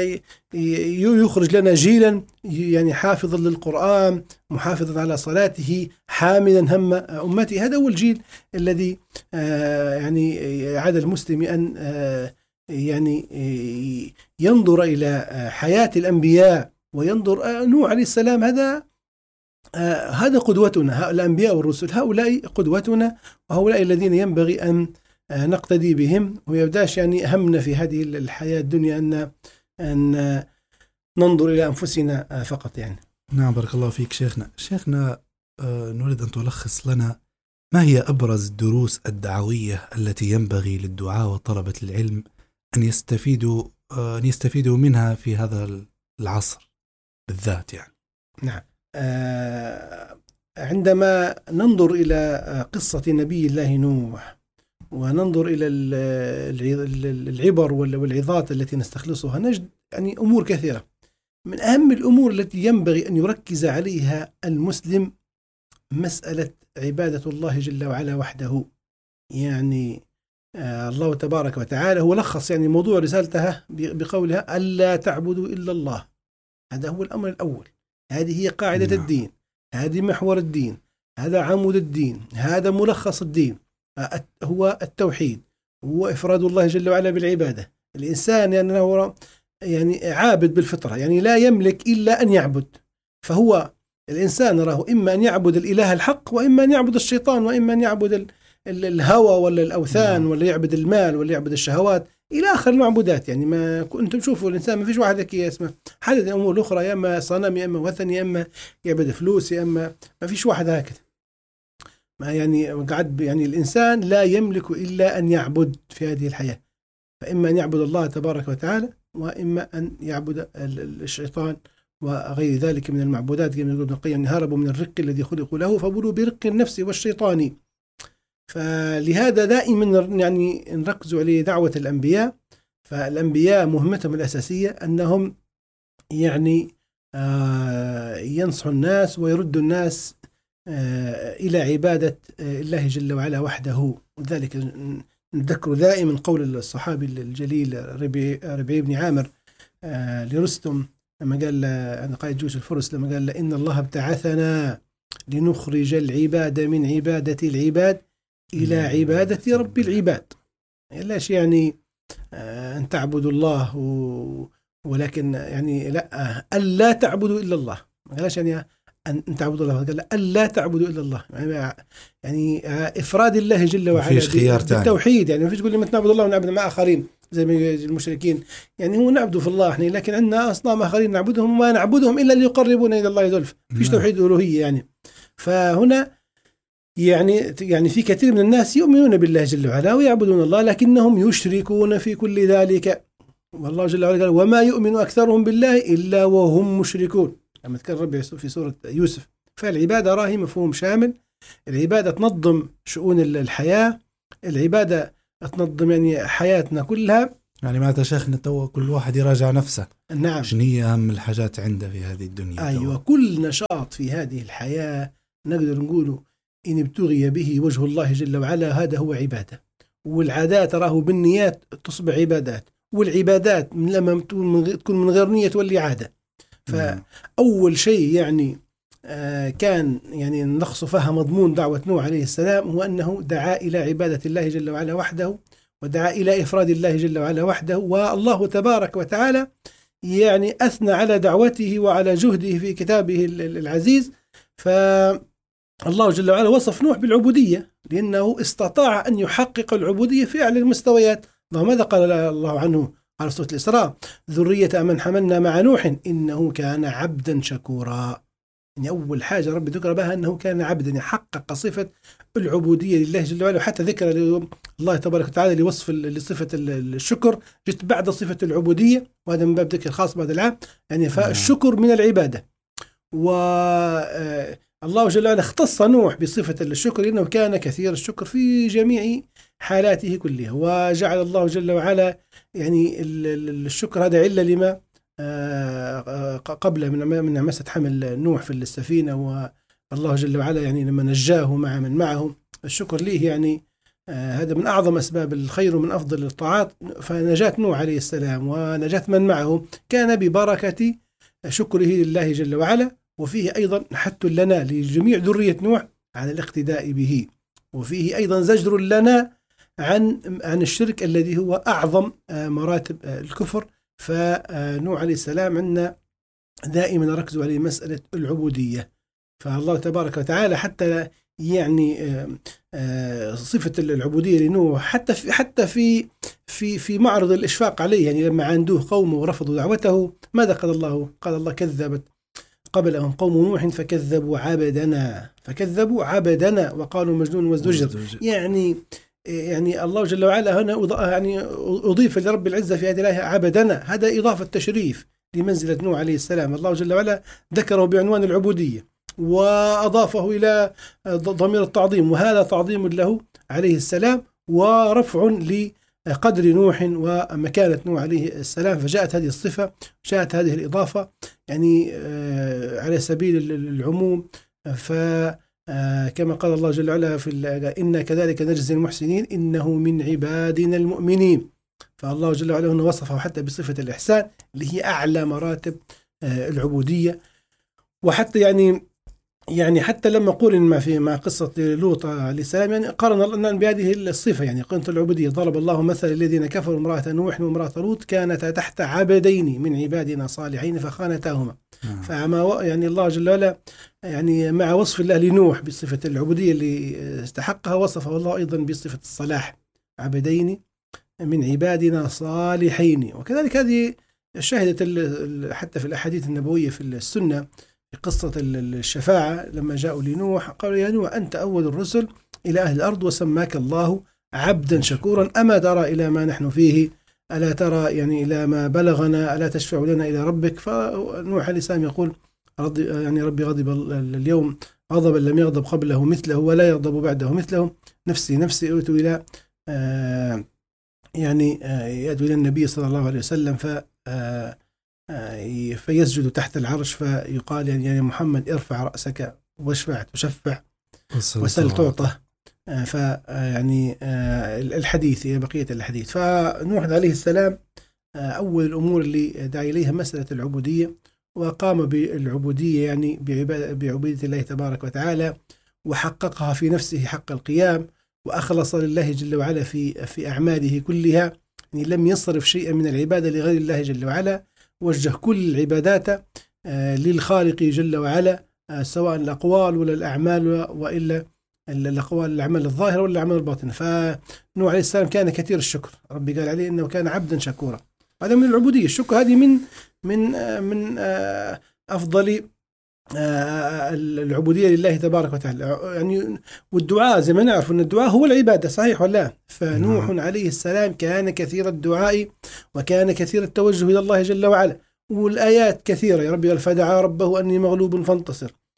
يخرج لنا جيلا يعني حافظا للقرآن محافظا على صلاته حاملا هم أمته. هذا هو الجيل الذي يعني على المسلم أن يعني ينظر إلى حياة الأنبياء وينظر نوح عليه السلام. هذا قدوتنا، الأنبياء والرسل هؤلاء قدوتنا وهؤلاء الذين ينبغي أن نقتدي بهم. ويبداش يعني همنا في هذه الحياة الدنيا أن ننظر إلى أنفسنا فقط يعني. نعم بارك الله فيك شيخنا نريد أن تلخص لنا ما هي أبرز الدروس الدعوية التي ينبغي للدعاة وطلبة العلم أن يستفيدوا منها في هذا العصر بالذات يعني. نعم. عندما ننظر إلى قصة نبي الله نوح وننظر إلى العبر والعظات التي نستخلصها نجد يعني أمور كثيرة. من أهم الأمور التي ينبغي أن يركز عليها المسلم مسألة عبادة الله جل وعلا وحده. يعني الله تبارك وتعالى هو لخص يعني موضوع رسالتها بقولها ألا تعبدوا إلا الله. هذا هو الأمر الأول، هذه هي قاعدة الدين، هذه محور الدين، هذا عمود الدين، هذا ملخص الدين، هو التوحيد، هو إفراد الله جل وعلا بالعبادة. الإنسان يعني هو يعني عابد بالفطرة، يعني لا يملك إلا أن يعبد. فهو الإنسان راه إما أن يعبد الإله الحق وإما أن يعبد الشيطان وإما أن يعبد الهوى ولا الأوثان ولا يعبد المال ولا يعبد الشهوات إلى آخر المعبودات. يعني ما كنتم تشوفوا الإنسان ما فيش واحد ذكي اسمه حدد الأمور الأخرى، يا إما صنم يا إما وثن يا إما يعبد فلوس يا إما ما فيش واحد هكذا. ما يعني قعد يعني الإنسان لا يملك إلا أن يعبد في هذه الحياة، فإما أن يعبد الله تبارك وتعالى وإما أن يعبد الشيطان وغير ذلك من المعبودات. كما يقول ابن القيم هربوا من الرق الذي خلقوا له فبلوا برق النفس والشيطان. فلهذا دائما يعني نركزوا عليه دعوة الأنبياء. فالأنبياء مهمتهم الأساسية أنهم يعني ينصحوا الناس ويردوا الناس إلى عبادة الله جل وعلا وحده. وذلك نذكر دائما قول الصحابي الجليل ربيع بن عامر لرستم لما قال أنا قائد جيوش الفرس لما قال إن الله ابتعثنا لنخرج العباد من عبادة العباد إلى عبادة رب العباد. لاش يعني أن تعبدوا الله ولكن يعني لا ألا تعبدوا إلا الله. لاش يعني أن تعبدوا الله، قال ألا تعبدوا إلا الله، يعني إفراد الله جل وعلا بالتوحيد. يعني ما فيش تقول لي ما نعبد الله ونعبد مع آخرين زي ما المشركين. يعني هو نعبد في الله احنا، لكن عندنا أصنام آخرين نعبدهم وما نعبدهم إلا ليقربونا إلى الله زلفى. فيش توحيد ألوهية يعني. فهنا يعني في كثير من الناس يؤمنون بالله جل وعلا ويعبدون الله لكنهم يشركون في كل ذلك. والله جل وعلا قال وما يؤمن أكثرهم بالله إلا وهم مشركون لما تكرر ربي في سورة يوسف. فالعبادة راهي مفهوم شامل. العبادة تنظم شؤون الحياة، العبادة تنظم يعني حياتنا كلها. يعني ما شيخنا تو كل واحد يراجع نفسه. نعم. شنو هي أهم الحاجات عنده في هذه الدنيا؟ أيوة، كل نشاط في هذه الحياة نقدر نقوله إن ابتغي به وجه الله جل وعلا هذا هو عبادة. والعادات تراه بالنيات تصبح عبادات، والعبادات لما تكون من غير نية تولي عادة. فأول شيء يعني كان يعني نقص فيها مضمون دعوة نوح عليه السلام هو أنه دعا إلى عبادة الله جل وعلا وحده، ودعا إلى إفراد الله جل وعلا وحده. والله تبارك وتعالى يعني أثنى على دعوته وعلى جهده في كتابه العزيز. فالله جل وعلا وصف نوح بالعبودية لأنه استطاع أن يحقق العبودية في أعلى المستويات. ماذا قال الله عنه على سورة الإسراء؟ ذرية من حملنا مع نوح إنه كان عبدا شكورا. يعني أول حاجة رب ذكر بها أنه كان عبدا، يحقق صفة العبودية لله جل وعلا. وحتى ذكر الله تبارك وتعالى لوصف لصفة الشكر جت بعد صفة العبودية، وهذا من باب ذكر خاص بعد العام. يعني فالشكر من العبادة. والله جل وعلا اختص نوح بصفة الشكر لأنه كان كثير الشكر في جميع حالاته كلها. وجعل الله جل وعلا يعني الشكر هذا علة لما قبل من نعمسة حمل نوح في السفينة. والله جل وعلا يعني لما نجاه مع من معه، الشكر ليه يعني هذا من أعظم أسباب الخير ومن أفضل الطاعات. فنجاة نوح عليه السلام ونجاة من معه كان ببركة شكره لله جل وعلا. وفيه أيضا حث لنا لجميع ذرية نوح على الاقتداء به، وفيه أيضا زجر لنا عن الشرك الذي هو أعظم مراتب الكفر. فنوح عليه السلام عندنا دائما نركز على مسألة العبودية. فالله تبارك وتعالى حتى يعني صفة العبودية لنوح حتى في معرض الإشفاق عليه، يعني لما عندوه قومه ورفضوا دعوته ماذا قال الله؟ قال الله كذبت قبلهم قوم نوح فكذبوا عبدنا وقالوا مجنون وازدجر. يعني الله جل وعلا هنا يعني أضيف لرب العزة في هذه الآية عبدنا، هذا إضافة تشريف لمنزلة نوح عليه السلام. الله جل وعلا ذكره بعنوان العبودية وأضافه إلى ضمير التعظيم، وهذا تعظيم له عليه السلام ورفع لقدر نوح ومكانة نوح عليه السلام. فجاءت هذه الصفة، جاءت هذه الإضافة يعني على سبيل العموم. كما قال الله جل وعلا إنا كذلك نجزي المحسنين إنه من عبادنا المؤمنين. فالله جل وعلا هنا وصفه حتى بصفة الإحسان اللي هي أعلى مراتب العبودية. وحتى يعني حتى لما قرن مع قصة لوط عليه السلام يعني قارن بهذه الصفة، يعني قرنة العبودية. ضرب الله مثل الذين كفروا امرأة نوح وامرأة لوط كانتا تحت عبدين من عبادنا صالحين فخانتاهما. فما يعني الله جل وعلا يعني مع وصف الله لنوح بصفة العبودية اللي استحقها وصفه الله أيضا بصفة الصلاح، عبدين من عبادنا صالحين. وكذلك هذه شهدت حتى في الأحاديث النبوية في السنة قصة الشفاعة لما جاءوا لنوح قالوا يا نوح أنت أول الرسل إلى أهل الأرض وسماك الله عبدا شكورا أما ترى إلى ما نحن فيه، ألا ترى يعني إلى ما بلغنا، ألا تشفع لنا إلى ربك؟ فنوح عليه السلام يقول يعني ربي غضب اليوم غضبا لم يغضب قبله مثله ولا يغضب بعده مثله، نفسي أوتوا إلى يعني يأتوا إلى النبي صلى الله عليه وسلم فيسجد تحت العرش فيقال يعني محمد ارفع رأسك واشفع تشفع وسل تعطى. فيعني الحديث هي بقية الحديث. فنوح عليه السلام أول الأمور اللي دعا إليها مسألة العبودية، وقام بالعبودية يعني بعبودية الله تبارك وتعالى، وحققها في نفسه حق القيام، وأخلص لله جل وعلا في أعماله كلها، يعني لم يصرف شيئا من العبادة لغير الله جل وعلا، وجه كل العبادات للخالق جل وعلا، سواء الأقوال ولا الأعمال وإلا الأقوال الأعمال الظاهرة ولا الأعمال الباطنة. فنوح عليه السلام كان كثير الشكر، ربي قال عليه إنه كان عبدا شكورا. هذا من العبودية. الشكر هذه من أفضل العبودية لله تبارك وتعالى يعني. والدعاء زي ما نعرف أن الدعاء هو العبادة، صحيح ولا؟ فنوح عليه السلام كان كثير الدعاء وكان كثير التوجه إلى الله جل وعلا، والآيات كثيرة. يا ربي قال فدعا ربه أني مغلوب فانتصر،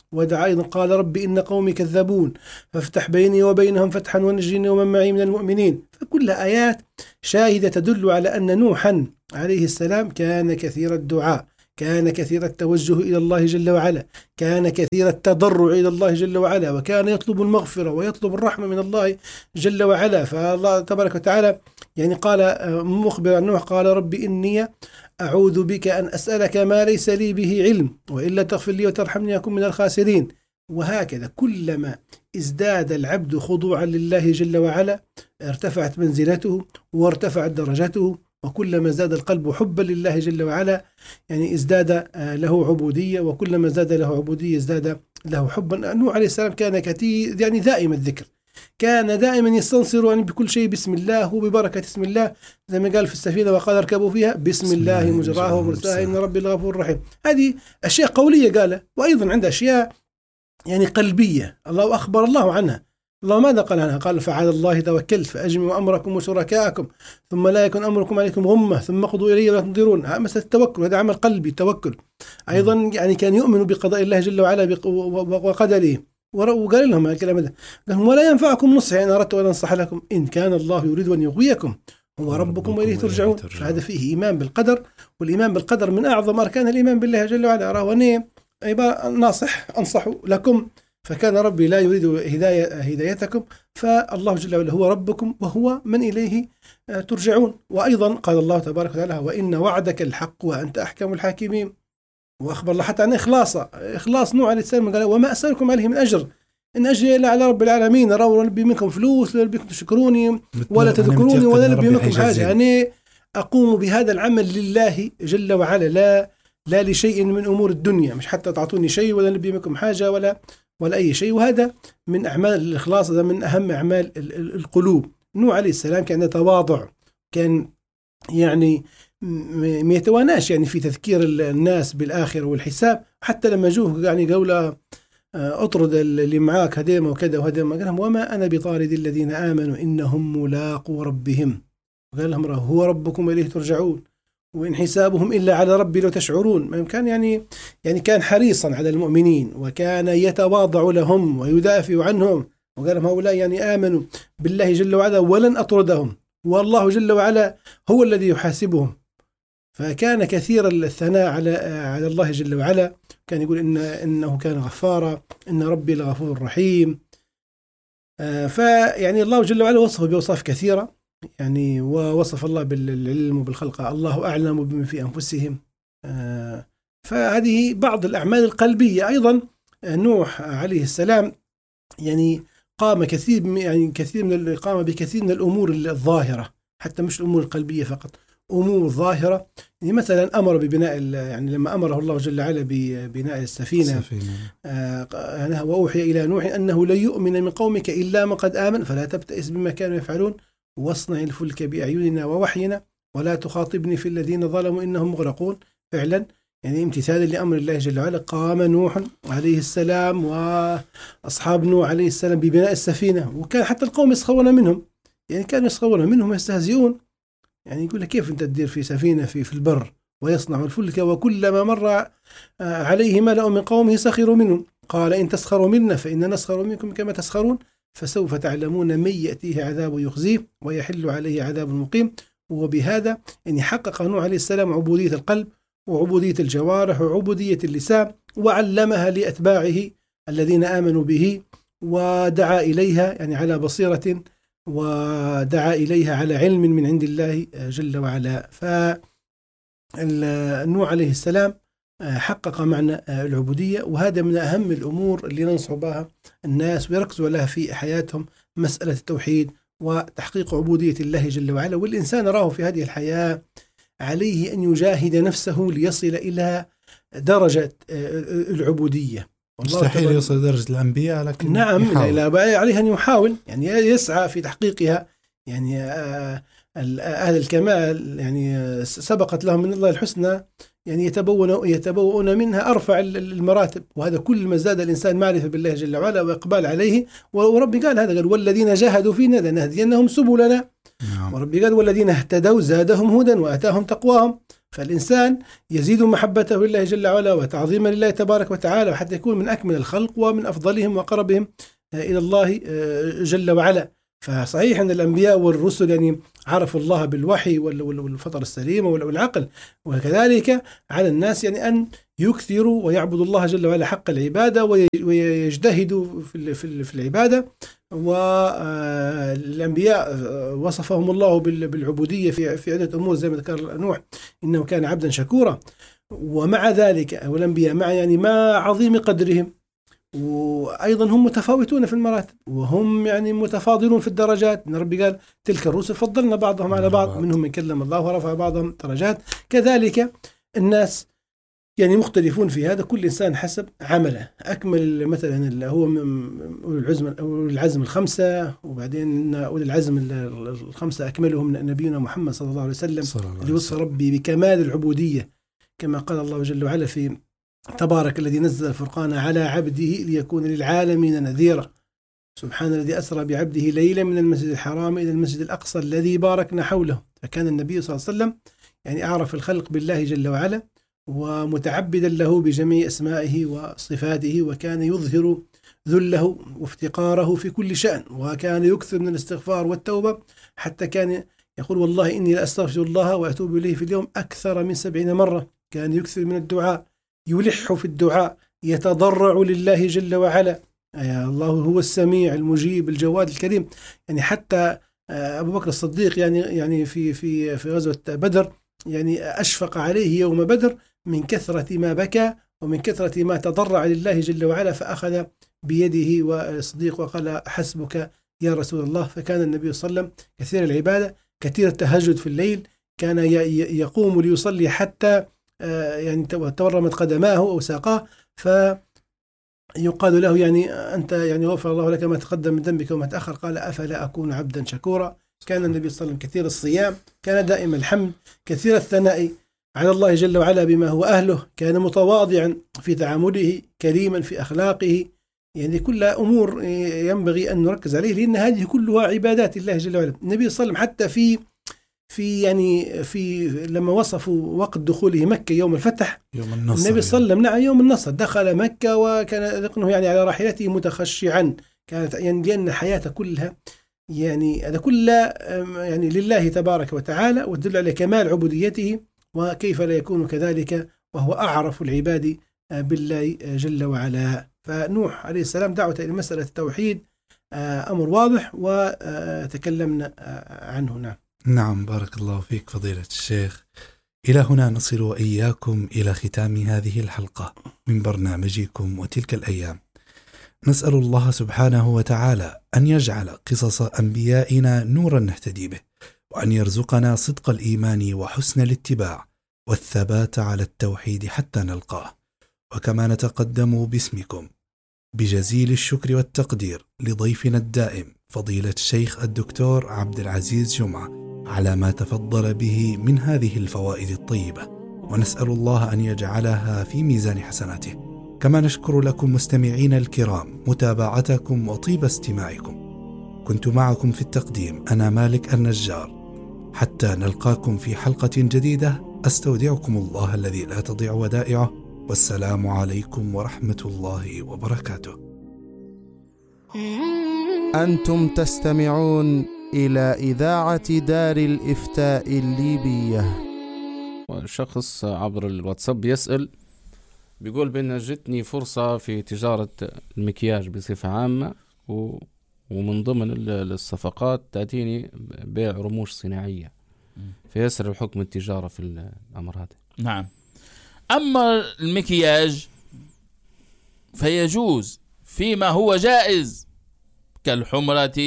ودعا أيضا قال رب إن قومي كذبون فافتح بيني وبينهم فتحا ونجني ومن معي من المؤمنين. فكلها آيات شاهدة تدل على أن نوحا عليه السلام كان كثير الدعاء، كان كثير التوجه إلى الله جل وعلا، كان كثير التضرع إلى الله جل وعلا، وكان يطلب المغفرة ويطلب الرحمة من الله جل وعلا. فالله تبارك وتعالى يعني قال مخبر عن نوح قال رب إني أعوذ بك أن أسألك ما ليس لي به علم وإلا تغفر لي وترحمني أكن من الخاسرين. وهكذا كلما ازداد العبد خضوعا لله جل وعلا ارتفعت منزلته وارتفعت درجته، وكلما زاد القلب حبا لله جل وعلا يعني ازداد له عبودية، وكلما زاد له عبودية ازداد له حبا. نوح عليه السلام كان كثير يعني دائم الذكر، كان دائما يستنصر يعني بكل شيء بسم الله وببركة اسم الله، زي ما قال في السفينة وقال اركبوا فيها بسم الله مجراها ومرساها إن ربي الغفور الرحيم. هذه أشياء قولية قالها، وأيضا عند أشياء يعني قلبية الله أخبر الله عنها. الله ماذا قال عنها؟ قال فعلى الله توكلت فأجمعوا أمركم وشركاءكم ثم لا يكن أمركم عليكم غمة ثم قضوا إلي ولا تنظرون. مسألة التوكل هذا عمل قلبي توكل. أيضا يعني كان يؤمن بقضاء الله جل وعلا وقدره، وقال لهم الكلام هذا قال ولا ينفعكم نصحي إن أردت أن أنصح لكم إن كان الله يريد أن يغويكم هو ربكم وإليه ترجعون. فهذا فيه إيمان بالقدر، والإيمان بالقدر من أعظم أركان الإيمان بالله جل وعلا. رأوني ناصح أنصح لكم، فكان ربي لا يريد هدايتكم، فالله جل وعلا هو ربكم وهو من إليه ترجعون. وأيضا قال الله تبارك وتعالى وإن وعدك الحق وأنت أحكم الحاكمين. وأخبر الله حتى عن إخلاص نوح عليه السلام قال وما أسألكم عليه من أجر إن أجري إلا على رب العالمين. أرى نبي منكم فلوس ولا نبيكم تشكروني ولا تذكروني ولا نبي منكم حاجة، يعني أقوم بهذا العمل لله جل وعلا لا لشيء من أمور الدنيا، مش حتى تعطوني شيء ولا نبي منكم حاجة ولا أي شيء. وهذا من أعمال الإخلاص، هذا من أهم أعمال القلوب. نوح عليه السلام كان تواضع، كان يعني ما يتواناش يعني في تذكير الناس بالآخرة والحساب. حتى لما جوه يعني قوله اطرد اللي معاك هديما وكذا وهديما، قال لهم وما أنا بطارد الذين آمنوا إنهم ملاقوا ربهم، وقال لهم هو ربكم وإليه ترجعون وإن حسابهم إلا على ربي لو تشعرون. كان يعني كان حريصا على المؤمنين وكان يتواضع لهم ويدافع عنهم، وقال لهم هؤلاء يعني آمنوا بالله جل وعلا ولن أطردهم والله جل وعلا هو الذي يحاسبهم. فكان كثير الثناء على الله جل وعلا، كان يقول إنه كان غفارا إن ربي لغفور رحيم. فيعني الله جل وعلا وصفه بأوصاف كثيرة، يعني ووصف الله بالعلم وبالخلق الله أعلم بما في أنفسهم. فهذه بعض الأعمال القلبية. أيضا نوح عليه السلام يعني قام بكثير من الأمور الظاهرة، حتى مش الأمور القلبية فقط، أمور ظاهرة. يعني مثلا أمر ببناء يعني لما أمره الله جل وعلا ببناء السفينة وأوحي إلى نوح أنه لن يؤمن من قومك إلا من قد آمن فلا تبتئس بما كانوا يفعلون واصنع الفلك بأعيننا ووحينا ولا تخاطبني في الذين ظلموا إنهم مغرقون. فعلا يعني امتثالا لأمر الله جل وعلا قام نوح عليه السلام وأصحاب نوح عليه السلام ببناء السفينة، وكان حتى القوم يسخرون منهم، يعني كانوا يسخرون منهم ويستهزئون. يعني يقول لك كيف أنت تدير في سفينة في البر ويصنع الفلك وكلما مر عليه ملأ من قومه سخروا منهم قال إن تسخروا منا فإننا نسخر منكم كما تسخرون فسوف تعلمون من يأتيه عذاب يخزيه ويحل عليه عذاب مقيم. وبهذا يعني حقق نوح عليه السلام عبودية القلب وعبودية الجوارح وعبودية اللسان، وعلمها لأتباعه الذين آمنوا به ودعا إليها يعني على بصيرة، ودعا إليها على علم من عند الله جل وعلا. فنوح عليه السلام حقق معنى العبودية، وهذا من أهم الأمور اللي ننصح بها الناس ويركزوا لها في حياتهم، مسألة التوحيد وتحقيق عبودية الله جل وعلا. والإنسان راه في هذه الحياة عليه أن يجاهد نفسه ليصل إلى درجة العبودية. مستحيل يوصل درجة الأنبياء، لكن نعم عليه أن يحاول يعني يسعى في تحقيقها. يعني أهل الكمال يعني سبقت لهم من الله الحسنى، يعني يتبوؤون منها أرفع المراتب، وهذا كل ما زاد الإنسان معرفة بالله جل وعلا وإقبال عليه. ورب قال هذا، قال والذين جاهدوا فينا لنهدينهم سبلنا وربي قال والذين اهتدوا زادهم هدى وآتاهم تقواهم. فالإنسان يزيد محبته لله جل وعلا وتعظيما لله تبارك وتعالى، وحتى يكون من أكمل الخلق ومن أفضلهم وقربهم إلى الله جل وعلا. فصحيح أن الأنبياء والرسل يعني عرفوا الله بالوحي والفطر السليمة والعقل، وكذلك على الناس يعني أن يكثروا ويعبدوا الله جل وعلا حق العبادة ويجتهدوا في العبادة. والأنبياء وصفهم الله بالعبودية في عدة أمور زي ما ذكر نوح إنه كان عبدا شكورا. ومع ذلك والأنبياء مع يعني ما عظيم قدرهم وأيضا هم متفاوتون في المراتب وهم يعني متفاضلون في الدرجات. إن ربي قال تلك الرسل فضلنا بعضهم على بعض منهم من كلم الله ورفع بعضهم درجات. كذلك الناس يعني مختلفون في هذا، كل إنسان حسب عمله. أكمل مثلا اللي هو أولي العزم الخمسة، وبعدين أولي العزم الخمسة أكملهم نبينا محمد صلى الله عليه وسلم اللي وصف ربي بكمال العبودية كما قال الله جل وعلا في تبارك الذي نزل الفرقان على عبده ليكون للعالمين نذيرا. سبحان الذي أسرى بعبده ليلا من المسجد الحرام إلى المسجد الأقصى الذي باركنا حوله. فكان النبي صلى الله عليه وسلم يعني أعرف الخلق بالله جل وعلا ومتعبدا له بجميع أسمائه وصفاته، وكان يظهر ذله وافتقاره في كل شأن، وكان يكثر من الاستغفار والتوبة حتى كان يقول والله إني لأستغفر الله وأتوب إليه في اليوم أكثر من 70 مرة. كان يكثر من الدعاء، يلح في الدعاء، يتضرع لله جل وعلا. يا الله هو السميع المجيب الجواد الكريم. يعني حتى أبو بكر الصديق يعني في غزوة بدر يعني أشفق عليه يوم بدر من كثرة ما بكى ومن كثرة ما تضرع لله جل وعلا، فأخذ بيده والصديق وقال حسبك يا رسول الله. فكان النبي صلى الله عليه وسلم كثير العبادة، كثير التهجد في الليل، كان يقوم ليصلي حتى يعني تورمت قدماه أو ساقاه، فيقال له يعني أنت يعني غفر الله لك ما تقدم من ذنبك وما تأخر. قال أفلا أكون عبدا شكورا. كان النبي صلى الله عليه وسلم كثير الصيام، كان دائم الحمد، كثير الثناء على الله جل وعلا بما هو أهله، كان متواضعا في تعامله، كريما في أخلاقه. يعني كل أمور ينبغي أن نركز عليه لأن هذه كلها عبادات الله جل وعلا. النبي صلى الله عليه وسلم حتى في لما وصفوا وقت دخوله مكة يوم الفتح، يوم النصر، النبي صلى الله عليه وسلم يوم النصر دخل مكة وكان ذقنه يعني على راحلته متخشعا. كانت يعني لأن حياته كلها يعني هذا كله يعني لله تبارك وتعالى، وتدل على كمال عبوديته، وكيف لا يكون كذلك وهو أعرف العباد بالله جل وعلا. فنوح عليه السلام دعوة إلى مسألة التوحيد أمر واضح وتكلمنا عنه. نعم، بارك الله فيك فضيلة الشيخ. إلى هنا نصل وإياكم إلى ختام هذه الحلقة من برنامجكم وتلك الأيام. نسأل الله سبحانه وتعالى أن يجعل قصص أنبيائنا نورا نهتدي به، وأن يرزقنا صدق الإيمان وحسن الاتباع والثبات على التوحيد حتى نلقاه. وكما نتقدم باسمكم بجزيل الشكر والتقدير لضيفنا الدائم فضيلة الشيخ الدكتور عبد العزيز جمعة على ما تفضل به من هذه الفوائد الطيبة، ونسأل الله أن يجعلها في ميزان حسناته. كما نشكر لكم مستمعين الكرام متابعتكم وطيب استماعكم. كنت معكم في التقديم أنا مالك النجار. حتى نلقاكم في حلقة جديدة، أستودعكم الله الذي لا تضيع ودائعه، والسلام عليكم ورحمة الله وبركاته. أنتم تستمعون إلى إذاعة دار الإفتاء الليبية. شخص عبر الواتساب يسأل، بيقول بأن جتني فرصة في تجارة المكياج بصفة عامة، ومن ضمن الصفقات تأتيني بيع رموش صناعية، فيسر الحكم التجارة في الأمر هذا. نعم. أما المكياج فيجوز فيما هو جائز كالحمرة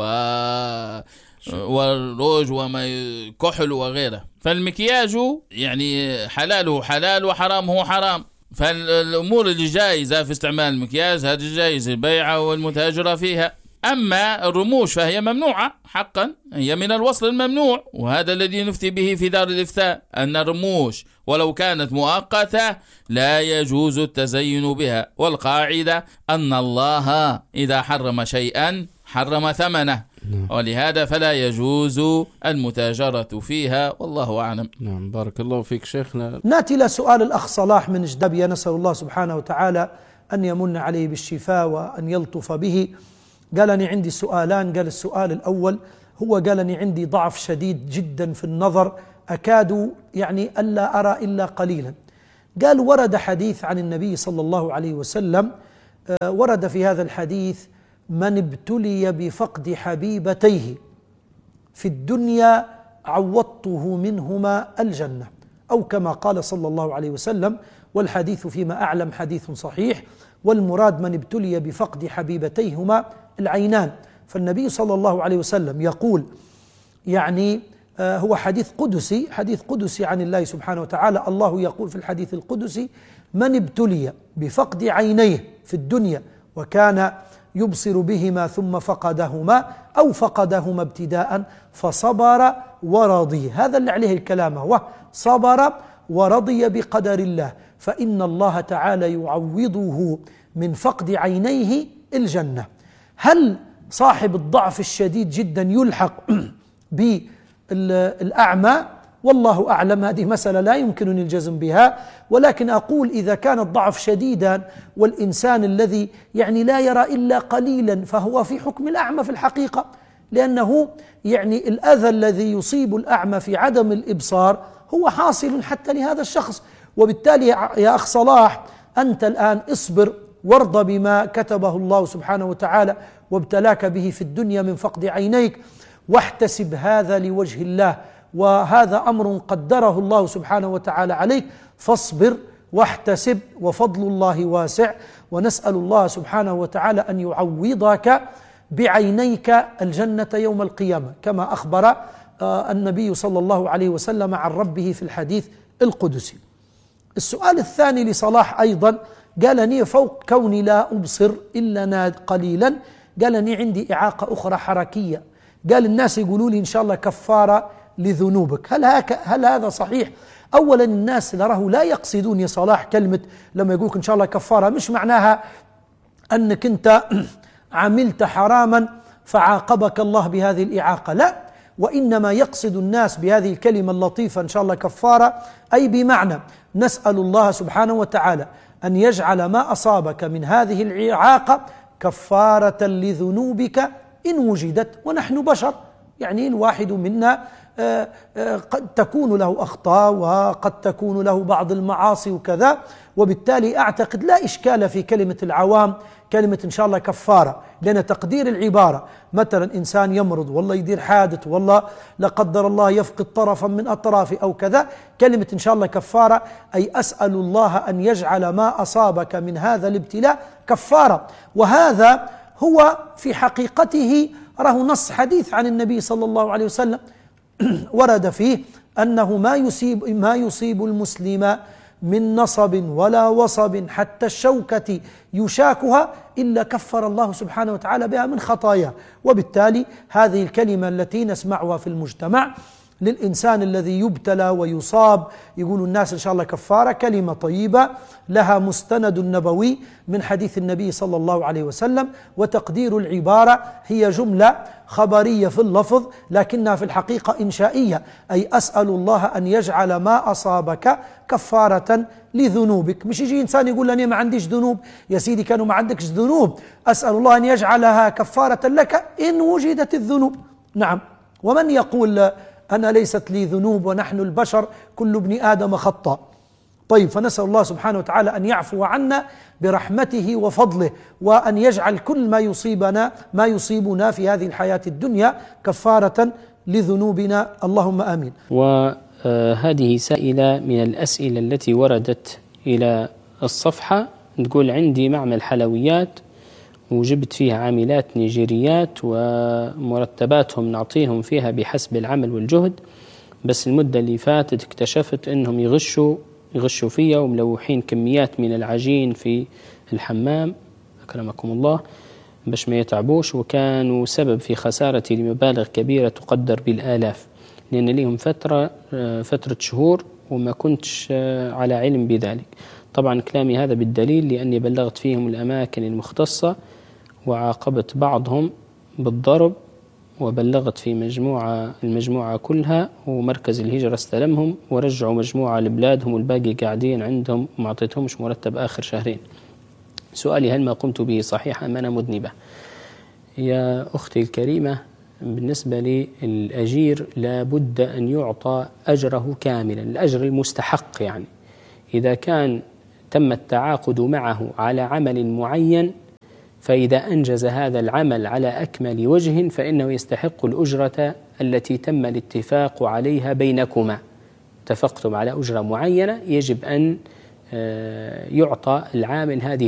والروج وما كحل وغيره، فالمكياج يعني حلاله حلال وحرامه حرام. فالأمور اللي جائزة في استعمال المكياج هذه جائزة البيع والمتاجرة فيها. أما الرموش فهي ممنوعة حقا، هي من الوصل الممنوع، وهذا الذي نفتي به في دار الإفتاء، أن الرموش ولو كانت مؤقتة لا يجوز التزين بها. والقاعدة أن الله إذا حرم شيئا حرم ثمنه، ولهذا فلا يجوز المتاجرة فيها، والله أعلم. نعم، بارك الله فيك شيخنا. نأتي إلى سؤال الأخ صلاح من جدبية، نسأل الله سبحانه وتعالى أن يمن عليه بالشفاء وأن يلطف به. قال أني عندي سؤالان. قال السؤال الأول هو قال أني عندي ضعف شديد جدا في النظر، أكاد يعني ألا أرى إلا قليلا. قال ورد حديث عن النبي صلى الله عليه وسلم، ورد في هذا الحديث: من ابتلي بفقد حبيبتيه في الدنيا عوضته منهما الجنة، أو كما قال صلى الله عليه وسلم، والحديث فيما أعلم حديث صحيح، والمراد من ابتلي بفقد حبيبتيهما العينان. فالنبي صلى الله عليه وسلم يقول يعني هو حديث قدسي عن الله سبحانه وتعالى. الله يقول في الحديث القدسي: من ابتلي بفقد عينيه في الدنيا وكان يبصر بهما ثم فقدهما أو فقدهما ابتداء فصبر ورضي، هذا اللي عليه الكلام، هو صبر ورضي بقدر الله، فإن الله تعالى يعوضه من فقد عينيه الجنة. هل صاحب الضعف الشديد جدا يلحق بالأعمى؟ والله أعلم، هذه مسألة لا يمكنني الجزم بها، ولكن أقول إذا كان الضعف شديدا والإنسان الذي يعني لا يرى إلا قليلا فهو في حكم الأعمى في الحقيقة، لأنه يعني الأذى الذي يصيب الأعمى في عدم الإبصار هو حاصل حتى لهذا الشخص. وبالتالي يا أخ صلاح، أنت الآن اصبر وارضى بما كتبه الله سبحانه وتعالى وابتلاك به في الدنيا من فقد عينيك، واحتسب هذا لوجه الله، وهذا أمر قدره الله سبحانه وتعالى عليك، فاصبر واحتسب، وفضل الله واسع، ونسأل الله سبحانه وتعالى أن يعوضك بعينيك الجنة يوم القيامة، كما أخبر النبي صلى الله عليه وسلم عن ربه في الحديث القدسي. السؤال الثاني لصلاح أيضا، قالني فوق كوني لا أبصر إلا قليلا، قالني عندي إعاقة أخرى حركية، قال الناس يقولوا لي إن شاء الله كفارة لذنوبك، هل هذا صحيح؟ أولا الناس لا يقصدون يا صلاح كلمة لما يقولك إن شاء الله كفارة مش معناها أنك أنت عملت حراما فعاقبك الله بهذه الإعاقة، لا، وإنما يقصد الناس بهذه الكلمة اللطيفة إن شاء الله كفارة، أي بمعنى نسأل الله سبحانه وتعالى أن يجعل ما أصابك من هذه الإعاقة كفارة لذنوبك إن وجدت، ونحن بشر، يعني الواحد منا قد تكون له أخطاء وقد تكون له بعض المعاصي وكذا، وبالتالي أعتقد لا إشكال في كلمة العوام كلمة إن شاء الله كفارة، لأن تقدير العبارة مثلا إنسان يمرض والله يدير حادث والله لا قدر الله يفقد طرفا من أطرافه أو كذا، كلمة إن شاء الله كفارة أي أسأل الله أن يجعل ما أصابك من هذا الابتلاء كفارة. وهذا هو في حقيقته راه نص حديث عن النبي صلى الله عليه وسلم ورد فيه أنه ما يصيب المسلم من نصب ولا وصب حتى الشوكة يشاكها إلا كفر الله سبحانه وتعالى بها من خطاياه. وبالتالي هذه الكلمة التي نسمعها في المجتمع للإنسان الذي يبتلى ويصاب يقول الناس إن شاء الله كفارة، كلمة طيبة لها مستند نبوي من حديث النبي صلى الله عليه وسلم، وتقدير العبارة هي جملة خبرية في اللفظ لكنها في الحقيقة إنشائية، أي أسأل الله أن يجعل ما أصابك كفارة لذنوبك. مش يجي إنسان يقول أنا ما عنديش ذنوب، يا سيدي كانوا ما عندكش ذنوب، أسأل الله أن يجعلها كفارة لك إن وجدت الذنوب. نعم، ومن يقول أنا ليست لي ذنوب ونحن البشر كل ابن آدم خطأ. طيب، فنسأل الله سبحانه وتعالى أن يعفو عنا برحمته وفضله، وأن يجعل كل ما يصيبنا في هذه الحياة الدنيا كفارة لذنوبنا، اللهم آمين. وهذه سائلة من الأسئلة التي وردت إلى الصفحة، تقول عندي معمل حلويات وجبت فيها عاملات نيجيريات ومرتباتهم نعطيهم فيها بحسب العمل والجهد، بس المدة اللي فاتت اكتشفت انهم يغشوا فيها وملوحين كميات من العجين في الحمام أكرمكم الله باش ما يتعبوش، وكانوا سبب في خسارتي لمبالغ كبيرة تقدر بالآلاف، لأن لهم فترة شهور وما كنتش على علم بذلك. طبعا كلامي هذا بالدليل لأني بلغت فيهم الأماكن المختصة وعاقبت بعضهم بالضرب وبلغت في المجموعة كلها، ومركز الهجرة استلمهم ورجعوا مجموعة لبلادهم والباقي قاعدين عندهم وما أعطيتهمش مرتب آخر شهرين. سؤالي: هل ما قمت به صحيح أم أنا مذنبة؟ يا أختي الكريمة، بالنسبة للأجير لابد أن يعطى أجره كاملا، الأجر المستحق. يعني إذا كان تم التعاقد معه على عمل معين، فإذا أنجز هذا العمل على أكمل وجه فإنه يستحق الأجرة التي تم الاتفاق عليها بينكما. اتفقتم على أجرة معينة، يجب أن يعطى العامل هذه